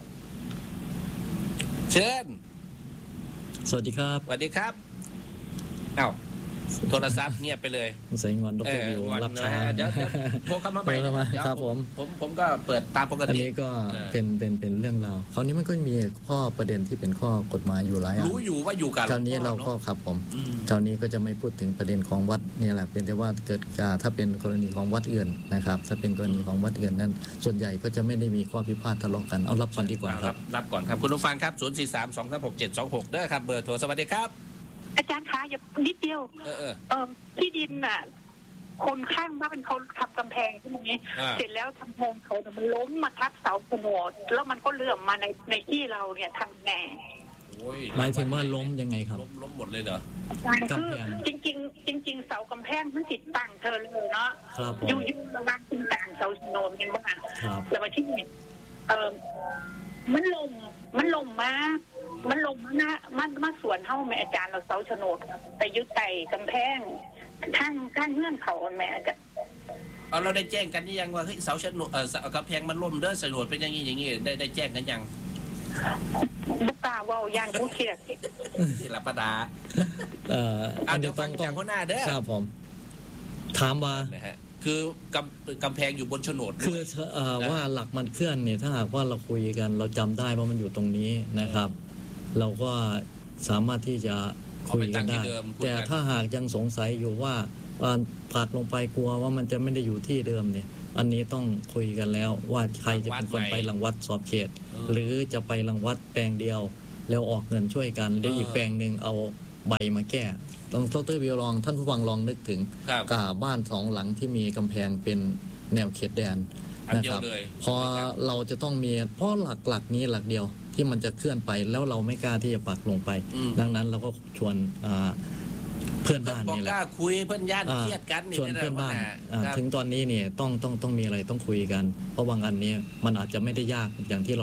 เชิญสวัสดีครับสวัสดีครับเอ้าโทรศัพท์เงียบไปเลยใส่งอนดเอรอวิววันรับนะช้าเดี๋ยวเดี๋ยวโทรเข้ามาใหม่โทรเข้ามาเดี๋ยวครับผมผมผมก็เปิดตามปกอันตินี้ก็เออเป็นเป็นเป็นเรื่องราวคราวนี้มันก็มีข้อประเด็นที่เป็นข้อกฎหมายอยู่หลายอันรู้อยู่ว่าอยู่กับคราวนี้เราก็หลวงพ่อครับผมอืมคราวนี้ก็จะไม่พูดถึงประเด็นของวัดเนี่ยแหละเป็นแต่ว่าเกิดการถ้าเป็นกรณีของวัดอื่นนะครับ ถ้าเป็นกรณีของวัดอื่นนั้น ส่วนใหญ่ก็จะไม่ได้มีข้อพิพาททะเลาะกันเอารับฟังดีกว่าครัรับบ รับก่อนครับคุณผู้ฟังครับศูนย์สี่สามสองสามหกเจ็ดสองหกเด้อครับเบอร์โทรสวัสดีครับอาจารย์คะอย่านิดเดียวเออเออเออที่ดินน่ะ คนข้างบ้านเขาทำกำแพงใช่ไหมอ่าเสร็จแล้วกำแพงเขาเนี่ยมันล้มมาทับเสาโฉนดแล้วมันก็เลื่อมมาในในที่เราเนี่ยทำแหน่โอ้ยหมายถึงว่าล้มยังไงครับล้มล้มหมดเลยเหรอคือกำแพงจริง ๆ จริง ๆ เสากำแพงมันติดตั้งเธอเลยเนาะครับผอมยู่อยู่ระหว่างติดตั้งเสาโฉนดกันบ้างครับแล้วมาที่นี่เออมันลมมันลมมามันลมมานะมันมาสวนเท่าแม่อาจารย์เราเสาโฉนดแต่ยึดไต่กำแพงข้างข้างเงื่อนเขาแม่อาจารย์เอาเราได้แจ้งกันหรือยังว่าเฮ้ยเสาชนวนเออเสากระแพงมันล่มเด้อสนวนเป็นอย่างนี้อย่างนี้ได้ได้แจ้งกันยังบุกตาเว่าย่างผู้เขียดที่รับประดาเอ่อเอาอันเดี๋นี้ยวต้ฟัอง งจากหัวหน้าเด้อครับผม ถามว่านะฮะคือกำกำแพงอยู่บนโฉนดคือเอ่อว่าหลักมันเคลื่อนเนี่ยถ้าหากว่าเราคุยกันเราจำได้ว่ามันอยู่ตรงนี้นะครับ เราก็สามารถที่จะคุยกันได้ แต่ถ้าหากยังสงสัยอยู่ว่าการผลักลงไปกลัวว่ามันจะไม่ได้อยู่ที่เดิมเนี่ย อันนี้ต้องคุยกันแล้วว่าใครจะเป็นคนไปรังวัดสอบเขต หรือจะไปรังวัดแปลงเดียว แล้วออกเงินช่วยกันแล้วอีกแปลงหนึ่งเอาใบมาแก้ต้องดรวิวลองท่านผู้ฟังลองนึกถึงครับกาบ้านสองหลังที่มีกำแพงเป็นแนวเขตแดนอันนะเดีคยวรับเลยพอเราจะต้องมีเพราะหลักหลักนี้หลักเดียวที่มันจะเคลื่อนไปแล้วเราไม่กล้าที่จะปักลงไปอืมดังนั้นเราก็ชวนอ่าเพื่อนบ้านบอกนี่แหกละล้าคุยเพื่อนญาติอ่าเครียดกันนี่ชวนเพื่อนบ้านะอ่าครับถึงตอนนี้เนี่ยต้องต้องต้องมีอะไรต้องคุยกัน เพราะบางอันเนี้มันอาจจะไม่ได้ยากอย่างที่เราคิด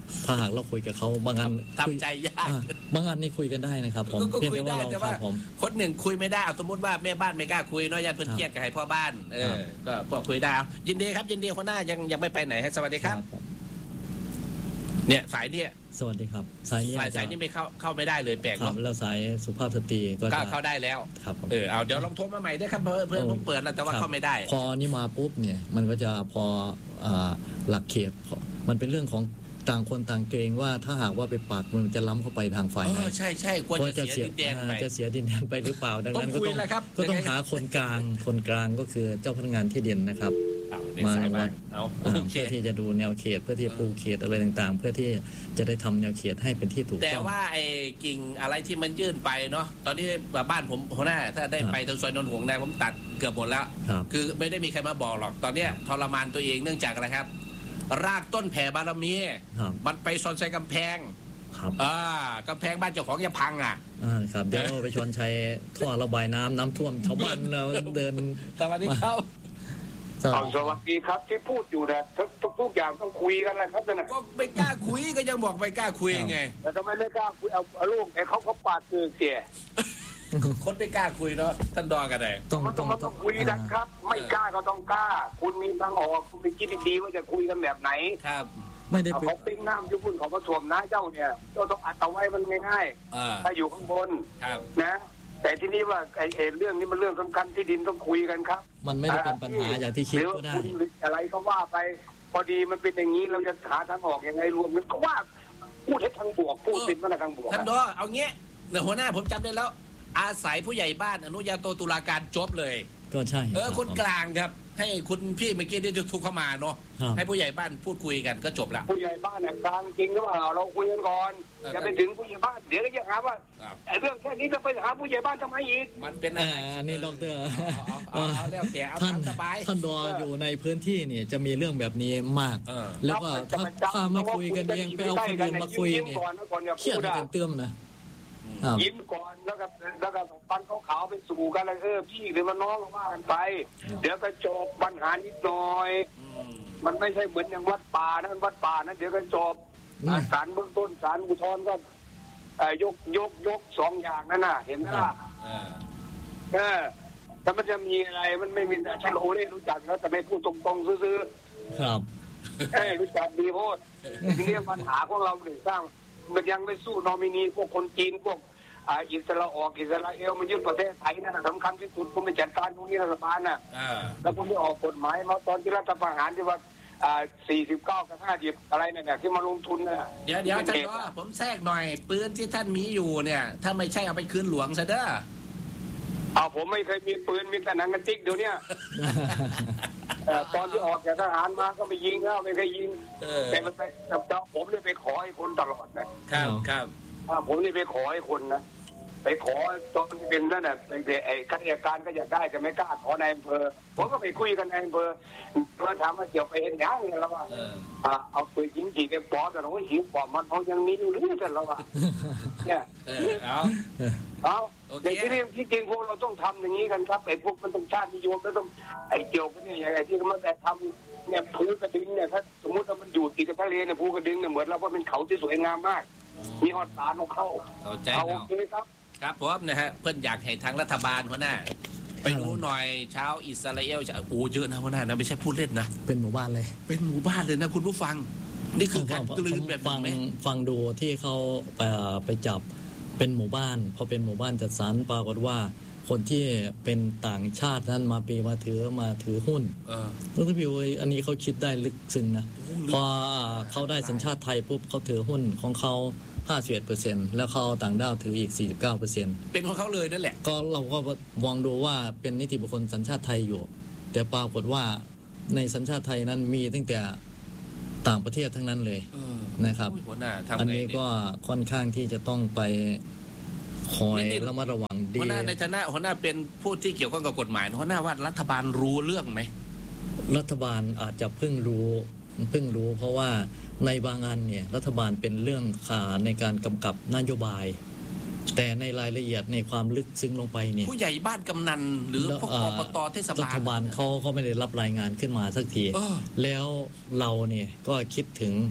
ถ้าหากเราคุยกับเขาบางอันทำใจยากอ่าบางอันนี่คุยกันได้นะครับผมก็เพียงคุยแต่ว่าได้เราแต่คว่ารับผมคนหนึ่งคุยไม่ได้เอาสมมติว่าแม่บ้านไม่กล้าคุยเนาะญาติเพื่อนเครียดกับให้พ่อบ้านเออก็พอคุยได้เอายินดีครับยินดีคนหน้ายังยังไม่ไปไหนให้สวัสดีครับผมเนี่ยสายเนี่ยสวัสดีครับสายนี้สายอาจจะสายนี้ไม่เข้าเข้าไม่ได้เลยแปลกครับเนาะแล้วสายสุภาพสตรีก็ก็จะเข้าได้แล้วครับผมเออเอาเดี๋ยวลองโทรมาใหม่ด้วยครับเพื่อนเพื่อนผมเปิดแล้วแต่ว่าครับเข้าไม่ได้พอนี่มาปุ๊บเนี่ยมันก็จะพออ่าหลักเขตมันเป็นเรื่องของต่างคนต่างเกรงว่าถ้าหากว่าไปปากมันจะล้ำเข้าไปทางฝ่ายเอไหนอใช่ใช่กลัวก็จะเสียดินแดนไปอ่าจะเสียดินแดนไปหรือเปล่าดังนั้นต้ก็องคุยต้องแหละครับก็ต้องยังไงหาคนกลางคนกลางก็คือเจ้าพนักงานที่ดินนะครับเอาเด็กสายบ้านเอาอ่าโอเคเพื่อที่จะดูแนวเขตเพื่อที่จะปูเขตอะไรต่างๆ เพื่อที่จะได้ทำแนวเขตให้เป็นที่ถูกแต่ต้องว่าไอ้กิ่งอะไรที่มันยื่นไปเนาะตอนนี้บ้านผมหัวหน้าถ้าได้ไปทางซอยนนท์หงส์ได้ผมตัดเกือบหมดแล้วครับคือไม่ได้มีใครมาบอกหรอกตอนเนี้ยทรมานตัวเองเนื่องจากอะไรครับ รากต้นแผ่บารมีครับมันไปซอนใส่กำแพงครับอ่ากำแพงบ้านเจ้าของยังพังอ่ะอ่าครับเดี๋ยวไปชวนชัยท่อระบายน้ำน้ำท่วมชาวบ้านเราเดินสวัสดีครับเอาสวัสดีครับที่พูดอยู่นะทุกทุกทุกอย่างต้องคุยกันแหละครับนั่นนะก็ไม่กล้าคุยก็ยังบอกไม่กล้าคุยไงแต่ทำไมไม่กล้าคุยเอาเอาลูกไอ้เขาเขาปาดคือเสียคนไม่กล้าคุยเนาะท่านดอกันเลยต้องมันต้ต้ออง งมันต้องคุยนะครับ ไม่กล้าก็ต้องกล้า คุณมีทางออกคุณไปคิดดีๆว่าจะคุยกันแบบไหนครับไม่ได้เอาไปเขาปิ้งน้ำยุบุ่นเขาผสมนะเจ้าเนี่ยเราต้องอัดเอาไว้มันง่ายเออๆถ้าอยู่ข้างบนครับนะ แต่ที่นี่ว่าไอ้ไอ้เรื่องนี้มันเรื่องสำคัญที่ดินต้องคุยกันครับมันไม่ได้เป็นปัญหาอย่างที่คิดหรือก็ได้คุณอะไรก็ว่าไป พอดีมันเป็นอย่างนี้เราจะหาทางออกยังไงรวมมันก็ว่าพูดให้ทางบวกพูดเป็นมาทางบวกท่านดอเอางี้เดี๋ยวหัวหน้าผมจำได้แล้ว อาศัยผู้ใหญ่บ้านอนุญาโตตุลาการจบเลยก็ใช่เออรับคนกลางครับ ให้คุณพี่เมื่อกี้ที่ทุกเข้ามาเนาะครับให้ผู้ใหญ่บ้านพูดคุยกันก็จบละผู้ใหญ่บ้านเนี่ยกลางจริงหรือเปล่าเราคุยกันก่อนเอออย่าไปถึงผู้ใหญ่บ้านเดี๋ยวก็จะหาว่าครับไอ้เรื่องแค่นี้จะไปหาผู้ใหญ่บ้านทำไมอีกมันเป็นอ่าอะไรอันนี้ดอกเตอรเอาเอาเอาเอาแล้วแต่เอาท่านตามสบายท่านดออยู่ในพื้นที่เนี่ยจะมีเรื่องแบบนี้มากเออแล้วก็ถ้าถ้ามาคุยกันเองไปเอาคนอื่นมาคุยยิ้มเนี่ยก่อนนะก่อนอย่าเครียพูดดอะกันเติมนะ ครับยิ้มก่อนแล้วก็แล้วก็ฟันขาวๆไปสู่กันเลยเออพี่หรือมันน้องว่ากันไป เดี๋ยวก็จบปัญหานิดหน่อยอืมมันไม่ใช่เหมือนอย่างวัดป่านะวัดป่านะเดี๋ยวก็จบอืมศาลเบื้องต้นศาลอุทธรณ์ก็เอ่อยกยกยกสองอย่างนั่นน่ะ เห็นไหมล่ะเออเออแต่มันจะมีอะไรมันไม่มีแต่ฉันโอเล่รู้จักแล้วแต่ไม่พูดตรงๆซื่อครับๆเอ้ยรู้จักดีโพดทีนี้ปัญหาของเราเนี่ยสร้าง มันยังไม่สู้นอมินีพวกคนจีนพวกอ่าอิสราเอลอิสราเอลมันยึดประเทศไทยนั่นนะสำคัญที่สุดผมไปจัดการตรงนี้รัฐบาลน่ะเออแล้วผมได้ออกกฎหมายมาตอนที่รัฐประหารที่ว่าอ่าสี่สิบเก้ากับห้าสิบอะไรนั่นน่ะที่มาลงทุนน่ะเดี๋ยวเดี๋ยวท่านดอผมแทรกหน่อย ปืนที่ท่านมีอยู่เนี่ย ถ้าไม่ใช่เอาไปคืนหลวงซะเด้อเอาผมไม่เคยมีปืนมีแต่หนังกระติกเดี๋ยวเนี้ยเอ่อตอนที่ออกจากทหารมาก็ไม่ยิงแล้วไม่เคยยิงเออแต่มันไปแต่ผมเนี่ยไปขอให้คนตลอดนะครับครับอ่าผมนี่ไปขอให้คนนะไปขอตอนที่เป็นนั่นน่ะไอ้ไอ้ข้าราชการก็อยากได้แต่ไม่กล้าขอนายอำเภอผมก็ไปคุยกันนายอำเภอมาถามว่าเกี่ยวไปเห็นยังไงแล้วว่าเอออ่าเอาปืนยิงจีไปปอแต่เราก็หิวปอมันเขายังมีอยู่หรือกันแล้วว่าเนี่ยเออเอาเอาโอเคในที่นี้ที่จริงพวกเราต้องทำอย่างนี้กันครับไอ้พวกมันต้องชาตินิยมแล้วต้องไอ้เกี่ยวกันเนี่ยอย่างไรที่มันแต่ทำเนี่ยภูกระดึงเนี่ยถ้าสมมติว่ามันอยู่ติดกับทะเลเนี่ยภูกระดึงเนี่ยเหมือนเราว่าเป็นเขาที่สวยงามมาก มีฮอดสารของเขาเข้าใจเอาแล้โอวเคครับครับผมนะฮะเพื่อนอยากให้ทางรัฐบาลหัวหน้า ไปดูหน่อยชาวอิสราเอลจะโอ้เยอะนะหัวหน้านะไม่ใช่พูดเล่นนะเป็นหมู่บ้านเลยเป็นหมู่บ้านเลยนะคุณผู้ฟัง นี่คือการกลืนแบบฟันั้งนไหมฟังดูที่เขาไปไปจับเป็นหมู่บ้านพอเป็นหมู่บ้านจัดสรรปรากฏว่า คนที่เป็นต่างชาตินั้นมาปีมาถือมาถือหุ้นเออแล้วพี่วิวอันนี้เขาคิดได้ลึกซึ้งนะพอเขาได้สัญชาติไทยปุ๊บเขาถือหุ้นของเขาห้าสิบเอ็ดเปอร์เซ็นต์แล้วเขาเอาต่างด้าวถืออีกสี่สิบเก้าเปอร์เซ็นต์เป็นของเขาเลยนั่นแหละก็เราก็มองดูว่าเป็นนิติบุคคลสัญชาติไทยอยู่ แต่ปรากฏว่าในสัญชาติไทยนั้นมีตั้งแต่ต่างประเทศทั้งนั้นเลยเออนะครับโอ้ยหัวหน้าทำอันไงนี้เนี่ยก็ค่อนข้างที่จะต้องไปคอยนี่ระมัดระวังหัดีวหน้าในฐานะหัวหน้าเป็นผู้ที่เกี่ยวข้องกับกฎหมายหัวหน้าว่ารัฐบาลรู้เรื่องไหมรัฐบาลอาจจะเพิ่งรู้เพิ่งรู้ เพราะว่าในบางอันเนี่ยรัฐบาลเป็นเรื่องขาในการกำกับนโยบาย แต่ในรายละเอียดในความลึกซึ้งลงไปเนี่ยผู้ใหญ่บ้านกำนันหรือพวกเอ่ออปตเทศรับาลฐบาลเขาเขาไม่ได้รับรายงานขึ้นมาสักทีเออแล้วเราเนี่ยก็คิดถึง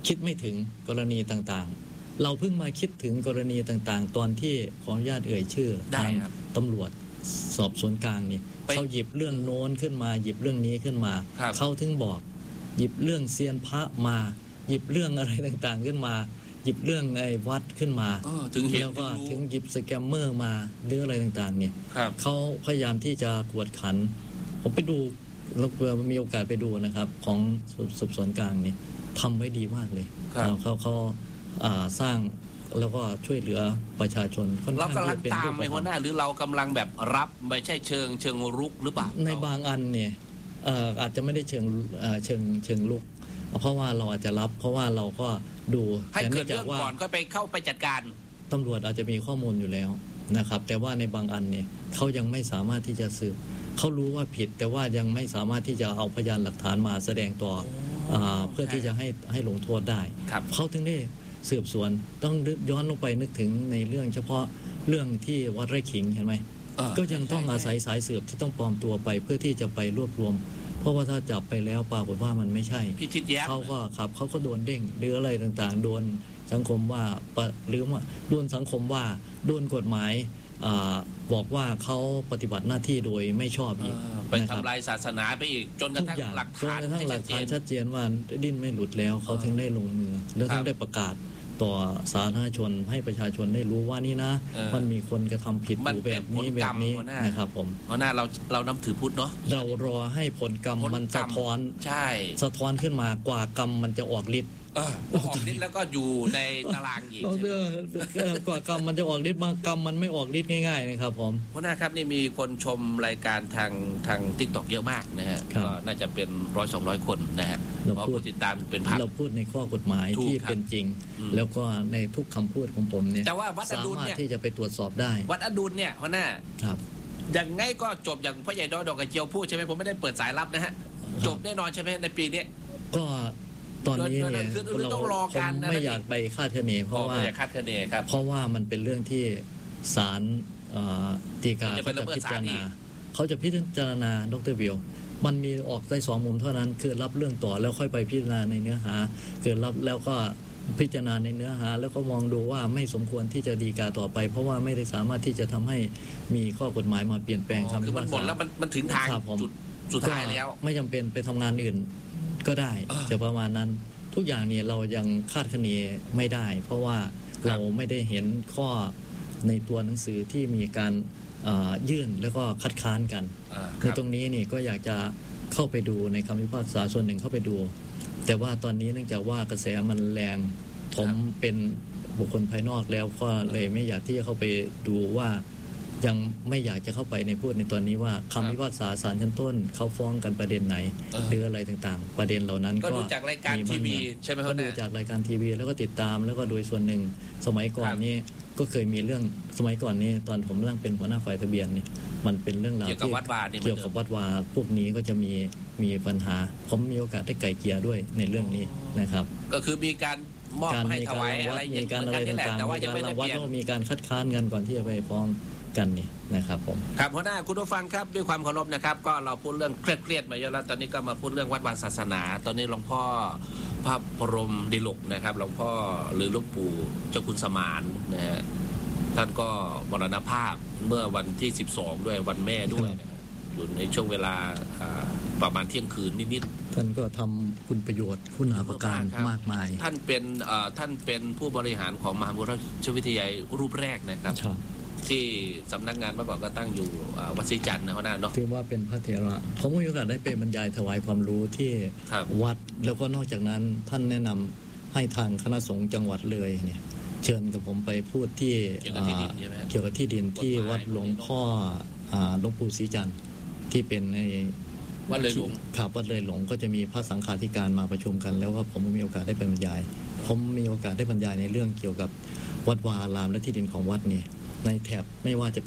คิดไม่ถึงกรณีต่างๆ เราเพิ่งมาคิดถึงกรณีต่างๆ ตอนที่ขออนุญาตเอ่ยชื่อได้ทางครับตำรวจสอบสวนกลางนี่ไปเขาหยิบเรื่องโน้นขึ้นมา หยิบเรื่องนี้ขึ้นมาครับเขาถึงบอก หยิบเรื่องเซียนพระมา หยิบเรื่องอะไรต่างๆขึ้นมา หยิบเรื่องไอ้วัดขึ้นมาเออถึงเห็นแล้วก็ถึถึงงรู้หยิบสแกมเมอร์มาหรืออะไรต่างๆเนี่ยครับเขาพยายามที่จะกวดขัน ผมไปดูแล้วมีโอกาสไปดูนะครับ ของสืบสวนกลางนี่ทำไว้ดีมากเลยครับเขาเขาอ่าสร้างแล้วก็ช่วยเหลือประชาชนค่อนเราข้างกำลังจะเป็นตามรูปไหมธรหัรวมหน้าหรือเรากำลังแบบรับไม่ใช่เชิงเชิงรุกหรือเปล่าในบางอันเนี่ยเอ่ออาจจะไม่ได้เชิงเอ่อเชิงเชิงลุก เพราะว่าเราอาจจะรับ เพราะว่าเราก็ดูให้แต่เกิเนื่ดองจาเรื่กองว่าก่อนก็ไปเข้าไปจัดการตำรวจอาจจะมีข้อมูลอยู่แล้วนะครับ แต่ว่าในบางอันเนี่ยเขายังไม่สามารถที่จะสืบเขารู้ว่าผิด แต่ว่ายังไม่สามารถที่จะเอาพยานหลักฐานมาแสดงต่ออาเพื่อที่จะให้ให้ลงโทษได้ครับเขาถึงได้สืบสวนต้องย้อนลงไปนึกถึงในเรื่องเฉพาะเรื่องที่วัดไร่ขิงเห็นไหมเออก็ยังต้องอาศัยสายสืบที่ต้องปลอมตัวไปเพื่อที่จะไปรวบรวม เพราะว่าถ้าจับไปแล้วปรากฏว่ามันไม่ใช่พิชิตแย้มเขาก็ครับเขาก็โดนเด้งหรืออะไรต่างๆ โดนสังคมว่าปะหรือว่าโดนสังคมว่าโดนกฎหมายอาบอกว่าเขาปฏิบัติหน้าที่โดยไม่ชอบเออีกอไปนะครับทำลายศาสนาไปอีกจนกระทุกทั่งอย่างหลักจนฐานกระทั่งหลักฐานชัชัดดเจนว่าดิ้นไม่หลุดแล้วเขาถึงได้ลงมือ แล้วครัถึบงได้ประกาศต่อสาธารณชนให้ประชาชนได้รู้ว่านี่นะเออมันมีคนกระทำผิดมัอน ยู่เป็แบนบนี้ผลแบกรรบมนี้หัวหน้านะครับผมเพราะหน้าเราเรานับถือพุทธเนาะเรารอให้ผลกรรมผลกรรมมันสะท้อนใช่สะท้อนขึ้นมากว่ากรรมมันจะออกฤทธิ์เออพอออกฤทธิ์แล้วก็อยู่ในตารางอีกเราใช่ไหมเรื่องเอ่อกว่ากรรมมันจะออกฤทธิ์มากรรมมันไม่ออกฤทธิ์ง่ายๆนะครับผมหัวหน้าครับนี่มีคนชมรายการทางทางทิกตอกเยอะมากนะฮะครับก็น่าจะเป็นร้อยสองร้อยคนนะฮะเราเพราะพูดผู้ติดตามเป็นพันเราพูดในข้อกฎหมายถูกที่ครับเป็นจริงอืมแล้วก็ในทุกคำพูดของผมเนี่ยแต่ว่าวัดอสาดุลมารถเนี่ยที่จะไปตรวจสอบได้วัดอดุลเนี่ยหัวหน้าครับอย่างไงก็จบอย่างพ่อใหญ่ดอยดอกกระเจียวพูดใช่ไหมผมไม่ได้เปิดสายลับนะฮะจบแน่นอนใช่ไหมในปีนี้ก็ตอนนี้เนี่ยคือคือเราต้องรอผการมนะไม่อยากไปคาดคะเนเพราะว่าไม่อยากคาดคะเนครับเพราะว่ามันเป็นเรื่องที่ศาลเอ่อฎีกามันจะเป็เขานจะละเมิดพิศาจาลรอีณาก เขาจะพิจารณาดรวิวมันมีออกได้สองมุมเท่านั้น คือรับเรื่องต่อแล้วค่อยไปพิจารณาในเนื้อหาคือรับแล้วก็พิจารณาในเนื้อหา แล้วก็มองดูว่าไม่สมควรที่จะฎีกาต่อไป เพราะว่าไม่ได้สามารถที่จะทำให้มีข้อกฎหมายมาเปลี่ยนแปลงอ๋อคำคืพิอมัพาน กหมดษาแล้วมันมันถึงทางครับผมจุดสุดท้ายแล้วก็ไม่จำเป็นไปทำงานอื่นก็ได้เออจะประมาณนั้น ทุกอย่างเนี่ยเรายังคาดคะเนไม่ได้ เพราะว่าครับเราไม่ได้เห็นข้อในตัวหนังสือที่มีการเอ่อยื่นแล้วก็คัดค้านกันอ่าคในรับตรงนี้นี่ก็อยากจะเข้าไปดูในคำพิพากษาส่วนหนึ่งเข้าไปดู แต่ว่าตอนนี้เนื่องจากว่ากระแสมันแรงผมเป็นบุคคลภายนอกแล้วก็เลยไม่อยากที่จะเข้าไปดูว่า ยังไม่อยากจะเข้าไปในพูดในตอนนี้ว่าคำพิพากษาศาลชั้นต้นเขาฟ้องกันประเด็นไหนเออหรืออะไรต่างๆ ประเด็นเหล่านั้นก็ก็ดูจากรายการมีทีบ้างวีใช่ไหมคก็รับดูจากรายการทีวีแล้วก็ติดตามแล้วก็โดยส่วนหนึ่งสมัยก่อนครับนี้ก็เคยมีเรื่องสมัยก่อนนี้ตอนผมนั่งเป็นหัวหน้าฝ่ายทะเบียนนี่มันเป็นเรื่องราวเกี่ยวกับที่วัดวานี่เหมืเกี่อย นวเดิกับมวัดวาพวกนี้ก็จะมีมีปัญหา ผมมีโอกาสได้ไก่เกลียด้วยในเรื่องนี้นะครับก็คือมีการมอบการให้มีถการวายรังอะไรวัดอย่ามีงการเหมือนอะไรกันนี่แหละต่างแต่ๆว่ามียังการไม่รัได้งเปวัดลี่ยนแล้วมีการคัดค้านกันก่อนที่จะไปฟ้องกันนี่นะครับผมครับหัวหน้าคุณผู้ฟังครับด้วยความเคารพนะครับ ก็เราพูดเรื่องเครียดๆมาเยอะแล้วตอนนี้ก็มาพูดเรื่องวัดวาศาสนา ตอนนี้หลวงพ่อพระพรหมดิลกนะครับหลวงพ่อหรือหลวงปู่เจ้าคุณสมานนะฮะท่านก็มรณภาพเมื่อวันที่สิบสองด้วยวันแม่ด้วยนะครับอยู่ในช่วงเวลาอ่าประมาณเที่ยงคืนนิดๆท่านก็ทำคุณประโยชน์คุณาประการมากมายท่านเป็นเอ่อท่านเป็นผู้บริหารของมหาวิทยาลัยวิทยาลัยรูปแรกนะครับครับที่สำนักงานเมื่อก่อนก็ตั้งอยู่อ่าวัดศรีจันทร์นะหัวหน้าเนาะถือว่าเป็นพระเถระผมมีโอกาสได้ไปบรรยายถวายความรู้ที่ครับวัด แล้วก็นอกจากนั้นท่านแนะนำให้ทางคณะสงฆ์จังหวัดเลยเนี่ยเชิญกับผมไปพูดที่เกี่ยวกับที่ดินใช่ไหมครับเกี่ยวกับที่ดินที่กฎหมายวัดหลวงพ่ออ่าหลวงปู่ศรีจันทร์ที่เป็นในวัดเลยหลวงครับวัดเลยหลงก็จะมีพระสังฆาธิการมาประชุมกัน แล้วก็ผมมีโอกาสได้ไปบรรยาย ผมมีโอกาสได้บรรยายในเรื่องเกี่ยวกับวัดวาอารามและที่ดินของวัดนี่ในแถบไม่ว่าจะ